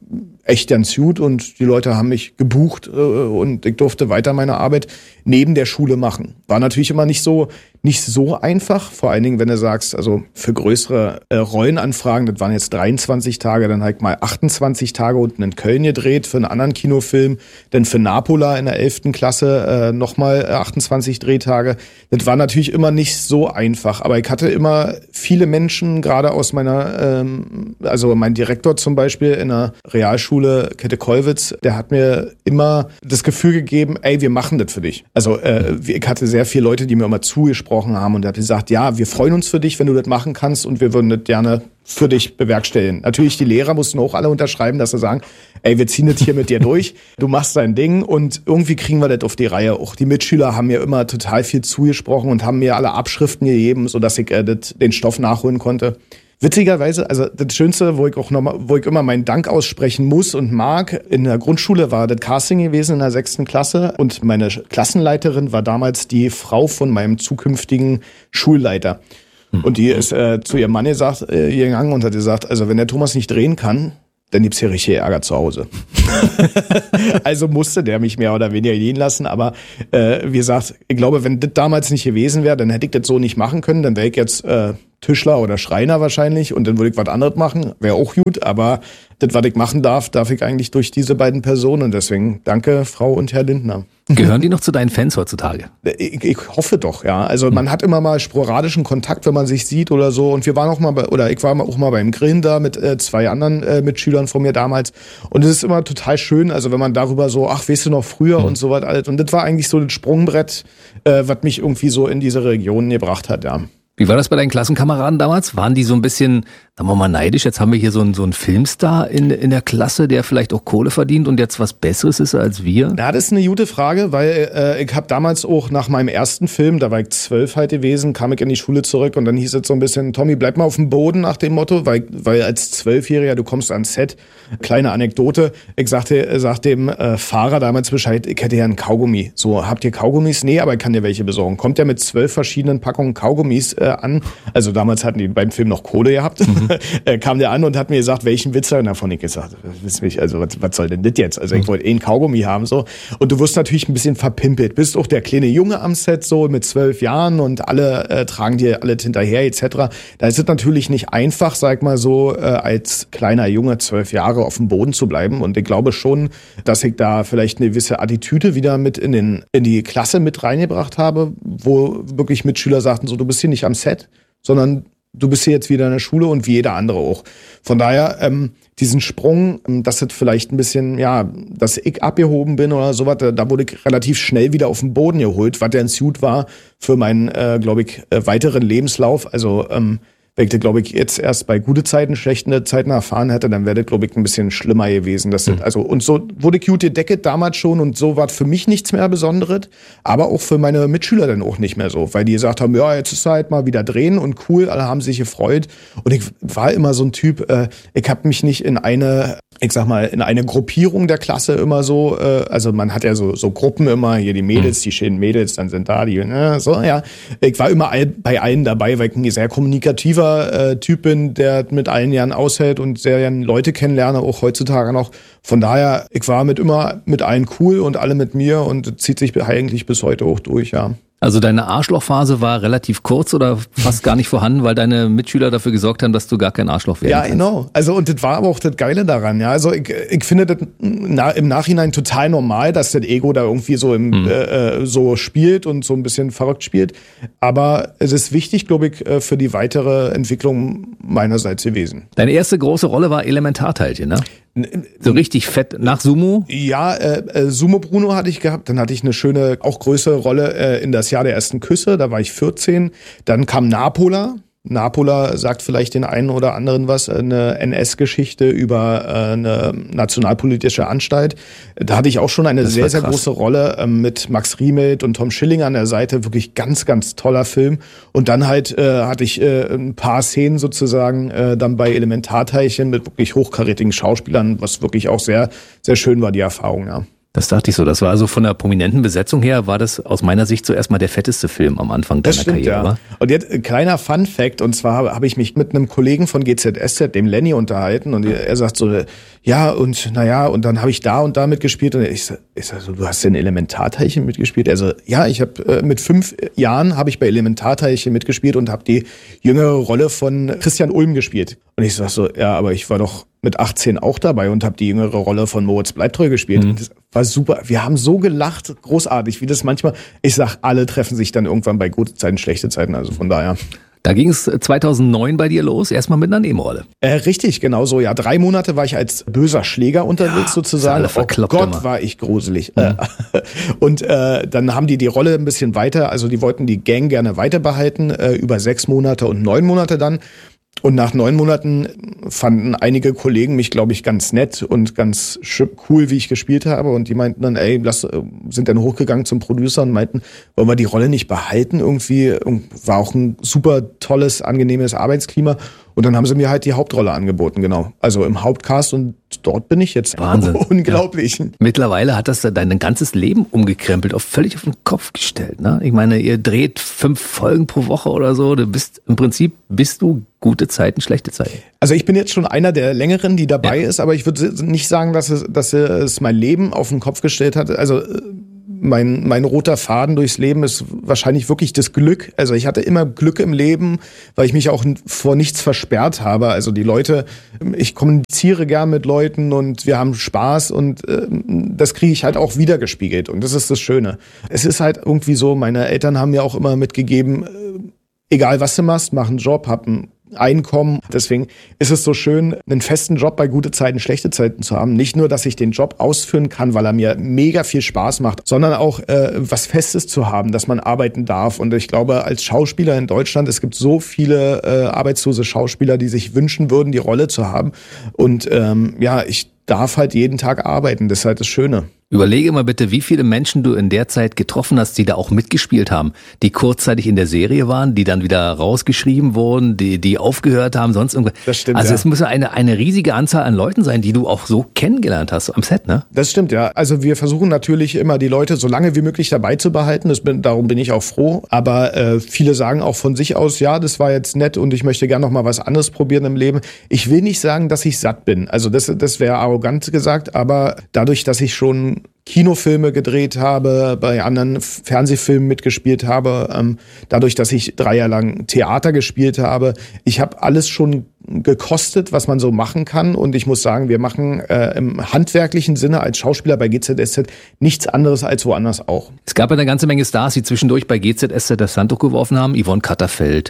echt ganz gut und die Leute haben mich gebucht äh, und ich durfte weiter meine Arbeit neben der Schule machen. War natürlich immer nicht so nicht so einfach, vor allen Dingen, wenn du sagst, also für größere äh, Rollenanfragen, das waren jetzt dreiundzwanzig Tage, dann halt mal achtundzwanzig Tage unten in Köln gedreht für einen anderen Kinofilm, dann für Napola in der elften Klasse äh, nochmal achtundzwanzig Drehtage. Das war natürlich immer nicht so einfach, aber ich hatte immer viele Menschen, gerade aus meiner, ähm, also mein Direktor zum Beispiel in der Realschule Käthe Kollwitz, der hat mir immer das Gefühl gegeben, ey, wir machen das für dich. Also äh, ich hatte sehr viele Leute, die mir immer zugesprochen haben und er hat gesagt, ja, wir freuen uns für dich, wenn du das machen kannst und wir würden das gerne für dich bewerkstelligen. Natürlich, die Lehrer mussten auch alle unterschreiben, dass sie sagen, ey, wir ziehen das hier mit dir durch, du machst dein Ding und irgendwie kriegen wir das auf die Reihe. Auch die Mitschüler haben mir immer total viel zugesprochen und haben mir alle Abschriften gegeben, sodass ich äh, das, den Stoff nachholen konnte. Witzigerweise, also das Schönste, wo ich auch noch mal, wo ich immer meinen Dank aussprechen muss und mag, in der Grundschule war das Casting gewesen in der sechsten Klasse und meine Klassenleiterin war damals die Frau von meinem zukünftigen Schulleiter. Und die ist äh, zu ihrem Mann gesagt, äh, gegangen und hat gesagt, also wenn der Thomas nicht drehen kann, dann gibt's hier richtig Ärger zu Hause. Also musste der mich mehr oder weniger gehen lassen, aber äh, wie gesagt, ich glaube, wenn das damals nicht gewesen wäre, dann hätte ich das so nicht machen können, dann wäre ich jetzt äh, Tischler oder Schreiner wahrscheinlich und dann würde ich was anderes machen, wäre auch gut, aber das, was ich machen darf, darf ich eigentlich durch diese beiden Personen und deswegen danke, Frau und Herr Lindner. Gehören die noch zu deinen Fans heutzutage? Ich, ich hoffe doch, ja. Also man hat immer mal sporadischen Kontakt, wenn man sich sieht oder so. Und wir waren auch mal bei, oder ich war auch mal beim Grillen da mit äh, zwei anderen äh, Mitschülern von mir damals. Und es ist immer total schön, also wenn man darüber so, ach, weißt du noch früher mhm. und so was alles. Und das war eigentlich so das Sprungbrett, äh, was mich irgendwie so in diese Region gebracht hat, ja. Wie war das bei deinen Klassenkameraden damals? Waren die so ein bisschen, sagen wir mal, neidisch? Jetzt haben wir hier so einen, so einen Filmstar in, in der Klasse, der vielleicht auch Kohle verdient und jetzt was Besseres ist als wir? Ja, das ist eine gute Frage, weil äh, ich habe damals auch nach meinem ersten Film, da war ich zwölf halt gewesen, kam ich in die Schule zurück und dann hieß es so ein bisschen, Tommy, bleib mal auf dem Boden nach dem Motto, weil, weil als Zwölfjähriger, du kommst ans Set. Kleine Anekdote, ich sagte, sagte dem äh, Fahrer damals Bescheid, ich hätte ja einen Kaugummi. So, habt ihr Kaugummis? Nee, aber ich kann dir welche besorgen. Kommt der mit zwölf verschiedenen Packungen Kaugummis äh, an, also damals hatten die beim Film noch Kohle gehabt, mhm. äh, kam der an und hat mir gesagt, welchen Witz er davon ich gesagt, wisst mich, also was, was soll denn das jetzt? Also ich wollte eh einen Kaugummi haben so und du wirst natürlich ein bisschen verpimpelt, bist auch der kleine Junge am Set so mit zwölf Jahren und alle äh, tragen dir alles hinterher et cetera. Da ist es natürlich nicht einfach, sag mal so, äh, als kleiner Junge zwölf Jahre auf dem Boden zu bleiben und ich glaube schon, dass ich da vielleicht eine gewisse Attitüde wieder mit in den in die Klasse mit reingebracht habe, wo wirklich Mitschüler sagten so, du bist hier nicht am Set, sondern du bist hier jetzt wieder in der Schule und wie jeder andere auch. Von daher, ähm, diesen Sprung, ähm, dass das vielleicht ein bisschen, ja, dass ich abgehoben bin oder sowas, da, da wurde ich relativ schnell wieder auf den Boden geholt, was der ein Suit war für meinen, äh, glaube ich, äh, weiteren Lebenslauf. Also, ähm, wenn ich, glaube ich, jetzt erst bei gute Zeiten, schlechte Zeiten erfahren hätte, dann wäre das, glaube ich, ein bisschen schlimmer gewesen. Das mhm. also, und so wurde Cute gedeckt damals schon und so war für mich nichts mehr Besonderes, aber auch für meine Mitschüler dann auch nicht mehr so, weil die gesagt haben, ja, jetzt ist halt mal wieder drehen und cool, alle haben sich gefreut. Und ich war immer so ein Typ, äh, ich habe mich nicht in eine, ich sag mal, in eine Gruppierung der Klasse immer so, äh, also man hat ja so, so Gruppen immer, hier die Mädels, mhm. die schönen Mädels, dann sind da die, ne, so, ja. Ich war immer all, bei allen dabei, weil ich ein sehr kommunikativer Äh, Typ bin, der mit allen Jahren aushält und sehr gerne Leute kennenlerne, auch heutzutage noch. Von daher, ich war mit immer mit allen cool und alle mit mir und zieht sich eigentlich bis heute auch durch, ja. Also deine Arschlochphase war relativ kurz oder fast gar nicht vorhanden, weil deine Mitschüler dafür gesorgt haben, dass du gar kein Arschloch werden ja, kannst. Ja, genau. Also und das war aber auch das Geile daran. Ja, also ich, ich finde das na, im Nachhinein total normal, dass das Ego da irgendwie so im mhm. äh, so spielt und so ein bisschen verrückt spielt. Aber es ist wichtig, glaube ich, für die weitere Entwicklung meinerseits gewesen. Deine erste große Rolle war Elementarteilchen, ne? So richtig fett nach Sumo? Ja, äh, Sumo Bruno hatte ich gehabt. Dann hatte ich eine schöne, auch größere Rolle äh, in das Jahr der ersten Küsse. Da war ich vierzehn. Dann kam Napola. Napola sagt vielleicht den einen oder anderen was, eine N S-Geschichte über äh, eine nationalpolitische Anstalt. Da hatte ich auch schon eine das sehr, sehr große Rolle äh, mit Max Riemelt und Tom Schilling an der Seite. Wirklich ganz, ganz toller Film. Und dann halt äh, hatte ich äh, ein paar Szenen sozusagen äh, dann bei Elementarteilchen mit wirklich hochkarätigen Schauspielern, was wirklich auch sehr, sehr schön war, die Erfahrung, ja. Das dachte ich so. Das war also von der prominenten Besetzung her, war das aus meiner Sicht zuerst mal der fetteste Film am Anfang deiner das stimmt, Karriere. Ja. War? Und jetzt ein kleiner Fun-Fact, und zwar habe hab ich mich mit einem Kollegen von G Z S Z, dem Lenny, unterhalten, und er sagt so, ja, und naja, und dann habe ich da und da mitgespielt, und ich sag, ich sag so, du hast in Elementarteilchen mitgespielt? Er so, ja, ich habe äh, mit fünf Jahren habe ich bei Elementarteilchen mitgespielt und habe die jüngere Rolle von Christian Ulm gespielt. Und ich sag so, ja, aber ich war doch mit achtzehn auch dabei und habe die jüngere Rolle von Moritz Bleibtreu gespielt. Mhm. Das war super. Wir haben so gelacht, großartig, wie das manchmal, ich sag, alle treffen sich dann irgendwann bei gute Zeiten, schlechte Zeiten, also von daher. Da ging es zweitausendneun bei dir los, erstmal mit einer Nebenrolle. Äh, richtig, genau so. Ja, drei Monate war ich als böser Schläger unterwegs, ja, sozusagen. Oh Gott, immer. War ich gruselig. Mhm. Und äh, dann haben die die Rolle ein bisschen weiter, also die wollten die Gang gerne weiter behalten, äh, über sechs Monate und neun Monate dann. Und nach neun Monaten fanden einige Kollegen mich, glaube ich, ganz nett und ganz cool, wie ich gespielt habe. Und die meinten dann, ey, lass, sind dann hochgegangen zum Producer und meinten, wollen wir die Rolle nicht behalten? Irgendwie war auch ein super tolles, angenehmes Arbeitsklima. Und dann haben sie mir halt die Hauptrolle angeboten, genau. Also im Hauptcast, und dort bin ich jetzt. Wahnsinn. Unglaublich. Ja. Mittlerweile hat das dein ganzes Leben umgekrempelt, auf völlig auf den Kopf gestellt. Ne? Ich meine, ihr dreht fünf Folgen pro Woche oder so. Du bist im Prinzip bist du gute Zeiten, schlechte Zeiten. Also ich bin jetzt schon einer der längeren, die dabei ja. ist, aber ich würde nicht sagen, dass es, dass es mein Leben auf den Kopf gestellt hat. Also Mein, mein roter Faden durchs Leben ist wahrscheinlich wirklich das Glück. Also ich hatte immer Glück im Leben, weil ich mich auch vor nichts versperrt habe. Also die Leute, ich kommuniziere gern mit Leuten und wir haben Spaß, und äh, das kriege ich halt auch wiedergespiegelt, und das ist das Schöne. Es ist halt irgendwie so, meine Eltern haben mir auch immer mitgegeben, äh, egal was du machst, mach einen Job, hab einen Einkommen. Deswegen ist es so schön, einen festen Job bei gute Zeiten, schlechte Zeiten zu haben. Nicht nur, dass ich den Job ausführen kann, weil er mir mega viel Spaß macht, sondern auch äh, was Festes zu haben, dass man arbeiten darf. Und ich glaube, als Schauspieler in Deutschland, es gibt so viele äh, arbeitslose Schauspieler, die sich wünschen würden, die Rolle zu haben. Und ähm, ja, ich darf halt jeden Tag arbeiten. Das ist halt das Schöne. Überlege mal bitte, wie viele Menschen du in der Zeit getroffen hast, die da auch mitgespielt haben, die kurzzeitig in der Serie waren, die dann wieder rausgeschrieben wurden, die die aufgehört haben, sonst irgendwas. Das stimmt, also ja. es muss eine eine riesige Anzahl an Leuten sein, die du auch so kennengelernt hast am Set, ne? Das stimmt, ja. Also wir versuchen natürlich immer, die Leute so lange wie möglich dabei zu behalten. Das bin, darum bin ich auch froh. Aber äh, viele sagen auch von sich aus, ja, das war jetzt nett und ich möchte gerne noch mal was anderes probieren im Leben. Ich will nicht sagen, dass ich satt bin. Also das, das wäre arrogant gesagt. Aber dadurch, dass ich schon Kinofilme gedreht habe, bei anderen Fernsehfilmen mitgespielt habe, ähm, dadurch, dass ich drei Jahre lang Theater gespielt habe. Ich habe alles schon gekostet, was man so machen kann, und ich muss sagen, wir machen äh, im handwerklichen Sinne als Schauspieler bei G Z S Z nichts anderes als woanders auch. Es gab eine ganze Menge Stars, die zwischendurch bei G Z S Z das Handtuch geworfen haben. Yvonne Katterfeld,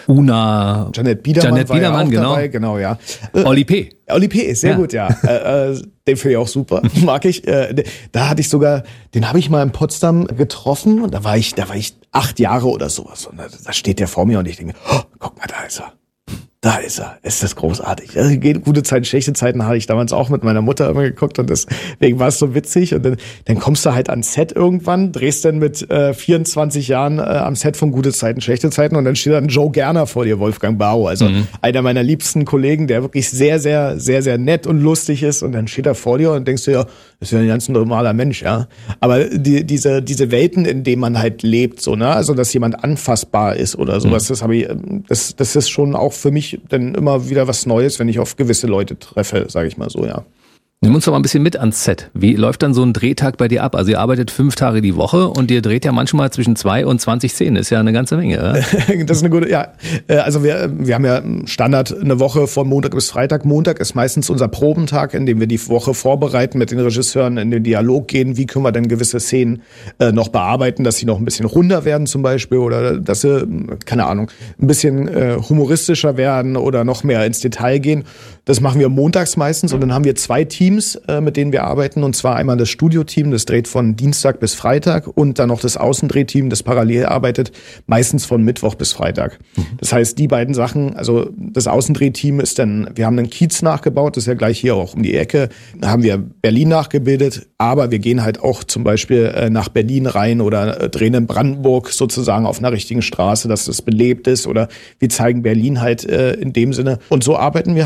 Una, Janet Biedermann, Janet Biedermann, war ja auch genau. dabei, genau, ja. Oli P. Oli P. ist sehr ja. gut, ja. äh, äh, den finde ich auch super, mag ich. Äh, da hatte ich sogar, den habe ich mal in Potsdam getroffen, und da war ich, da war ich acht Jahre oder sowas, und da, da steht der vor mir, und ich denke, oh, guck mal, da ist er. Da ist er. Ist das großartig. Also, gute Zeiten, schlechte Zeiten habe ich damals auch mit meiner Mutter immer geguckt, und deswegen war es so witzig. Und dann, dann kommst du halt ans Set irgendwann, drehst dann mit äh, vierundzwanzig Jahren äh, am Set von Gute Zeiten, schlechte Zeiten, und dann steht dann Joe Gerner vor dir, Wolfgang Bau. Also mhm. einer meiner liebsten Kollegen, der wirklich sehr, sehr, sehr, sehr nett und lustig ist. Und dann steht er vor dir und denkst du, ja, das ist ja ein ganz normaler Mensch, ja. Aber die, diese, diese Welten, in denen man halt lebt, so, ne, also dass jemand anfassbar ist oder sowas, mhm. das habe ich, das, das ist schon auch für mich dann immer wieder was Neues, wenn ich auf gewisse Leute treffe, sage ich mal so, ja. Nimm uns doch mal ein bisschen mit ans Set. Wie läuft dann so ein Drehtag bei dir ab? Also ihr arbeitet fünf Tage die Woche, und ihr dreht ja manchmal zwischen zwei und zwanzig Szenen. Ist ja eine ganze Menge, oder? Das ist eine gute, ja. Also wir, wir haben ja Standard eine Woche von Montag bis Freitag. Montag ist meistens unser Probentag, in dem wir die Woche vorbereiten, mit den Regisseuren in den Dialog gehen. Wie können wir denn gewisse Szenen äh, noch bearbeiten, dass sie noch ein bisschen runder werden zum Beispiel, oder dass sie, keine Ahnung, ein bisschen äh, humoristischer werden oder noch mehr ins Detail gehen. Das machen wir montags meistens, und dann haben wir zwei Teams, äh, mit denen wir arbeiten, und zwar einmal das Studioteam, das dreht von Dienstag bis Freitag, und dann noch das Außendrehteam, das parallel arbeitet, meistens von Mittwoch bis Freitag. Mhm. Das heißt, die beiden Sachen, also das Außendrehteam ist dann, wir haben einen Kiez nachgebaut, das ist ja gleich hier auch um die Ecke, da haben wir Berlin nachgebildet, aber wir gehen halt auch zum Beispiel äh, nach Berlin rein oder äh, drehen in Brandenburg sozusagen auf einer richtigen Straße, dass das belebt ist, oder wir zeigen Berlin halt äh, in dem Sinne. Und so arbeiten wir halt morgen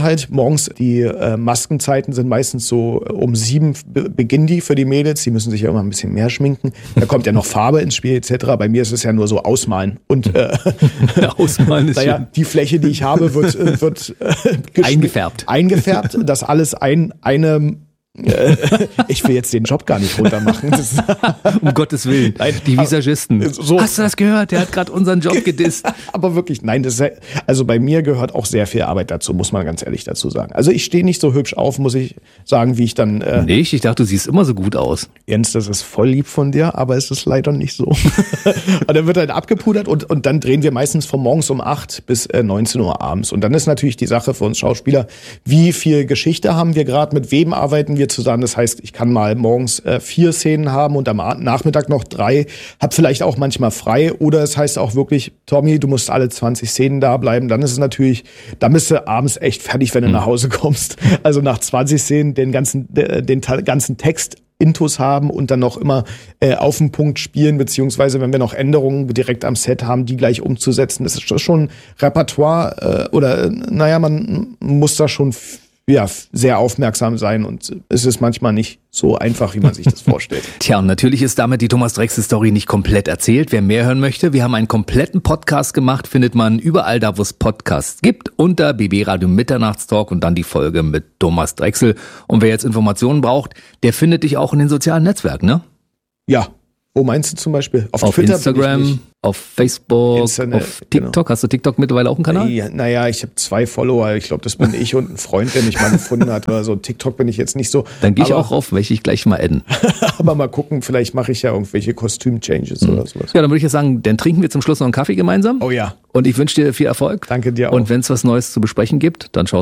morgens, die äh, Maskenzeiten sind meistens so um sieben be- beginnen die für die Mädels. Die müssen sich ja immer ein bisschen mehr schminken. Da kommt ja noch Farbe ins Spiel et cetera. Bei mir ist es ja nur so ausmalen. Und äh, ausmalen ist naja, die Fläche, die ich habe, wird, äh, wird äh, eingefärbt. Eingefärbt, dass alles ein, eine ich will jetzt den Job gar nicht runtermachen. Das um Gottes Willen. Nein, die Visagisten. So. Hast du das gehört? Der hat gerade unseren Job gedisst. Aber wirklich, nein, das ist, also bei mir gehört auch sehr viel Arbeit dazu, muss man ganz ehrlich dazu sagen. Also ich stehe nicht so hübsch auf, muss ich sagen, wie ich dann... Äh, nicht? Ich dachte, du siehst immer so gut aus. Jens, das ist voll lieb von dir, aber es ist leider nicht so. Und dann wird halt abgepudert und, und dann drehen wir meistens von morgens um acht bis äh, neunzehn Uhr abends. Und dann ist natürlich die Sache für uns Schauspieler, wie viel Geschichte haben wir gerade, mit wem arbeiten wir zusammen. Das heißt, ich kann mal morgens äh, vier Szenen haben und am Nachmittag noch drei, hab vielleicht auch manchmal frei. Oder es heißt auch wirklich, Tommy, du musst alle zwanzig Szenen da bleiben. Dann ist es natürlich, da bist du abends echt fertig, wenn du mhm. nach Hause kommst. Also nach zwanzig Szenen den ganzen, den, den ganzen Text Intus haben und dann noch immer äh, auf den Punkt spielen, beziehungsweise wenn wir noch Änderungen direkt am Set haben, die gleich umzusetzen. Das ist schon Repertoire äh, oder äh, naja, man muss da schon f- ja, sehr aufmerksam sein und es ist manchmal nicht so einfach, wie man sich das vorstellt. Tja, und natürlich ist damit die Thomas Drechsel-Story nicht komplett erzählt. Wer mehr hören möchte, wir haben einen kompletten Podcast gemacht, findet man überall da, wo es Podcasts gibt, unter B B Radio Mitternachtstalk und dann die Folge mit Thomas Drechsel. Und wer jetzt Informationen braucht, der findet dich auch in den sozialen Netzwerken, ne? Ja. Wo meinst du zum Beispiel? Auf, auf Twitter, Instagram, auf Facebook, Internet, auf TikTok. Genau. Hast du TikTok mittlerweile auch einen Kanal? Ja, naja, ich habe zwei Follower. Ich glaube, das bin ich und ein Freund, der mich mal gefunden hat. Oder so. TikTok bin ich jetzt nicht so. Dann gehe ich auch rauf, welche ich gleich mal adden. Aber mal gucken, vielleicht mache ich ja irgendwelche Kostüm-Changes mhm. oder sowas. Ja, dann würde ich ja sagen, dann trinken wir zum Schluss noch einen Kaffee gemeinsam. Oh ja. Und ich wünsche dir viel Erfolg. Danke dir auch. Und wenn es was Neues zu besprechen gibt, dann schaust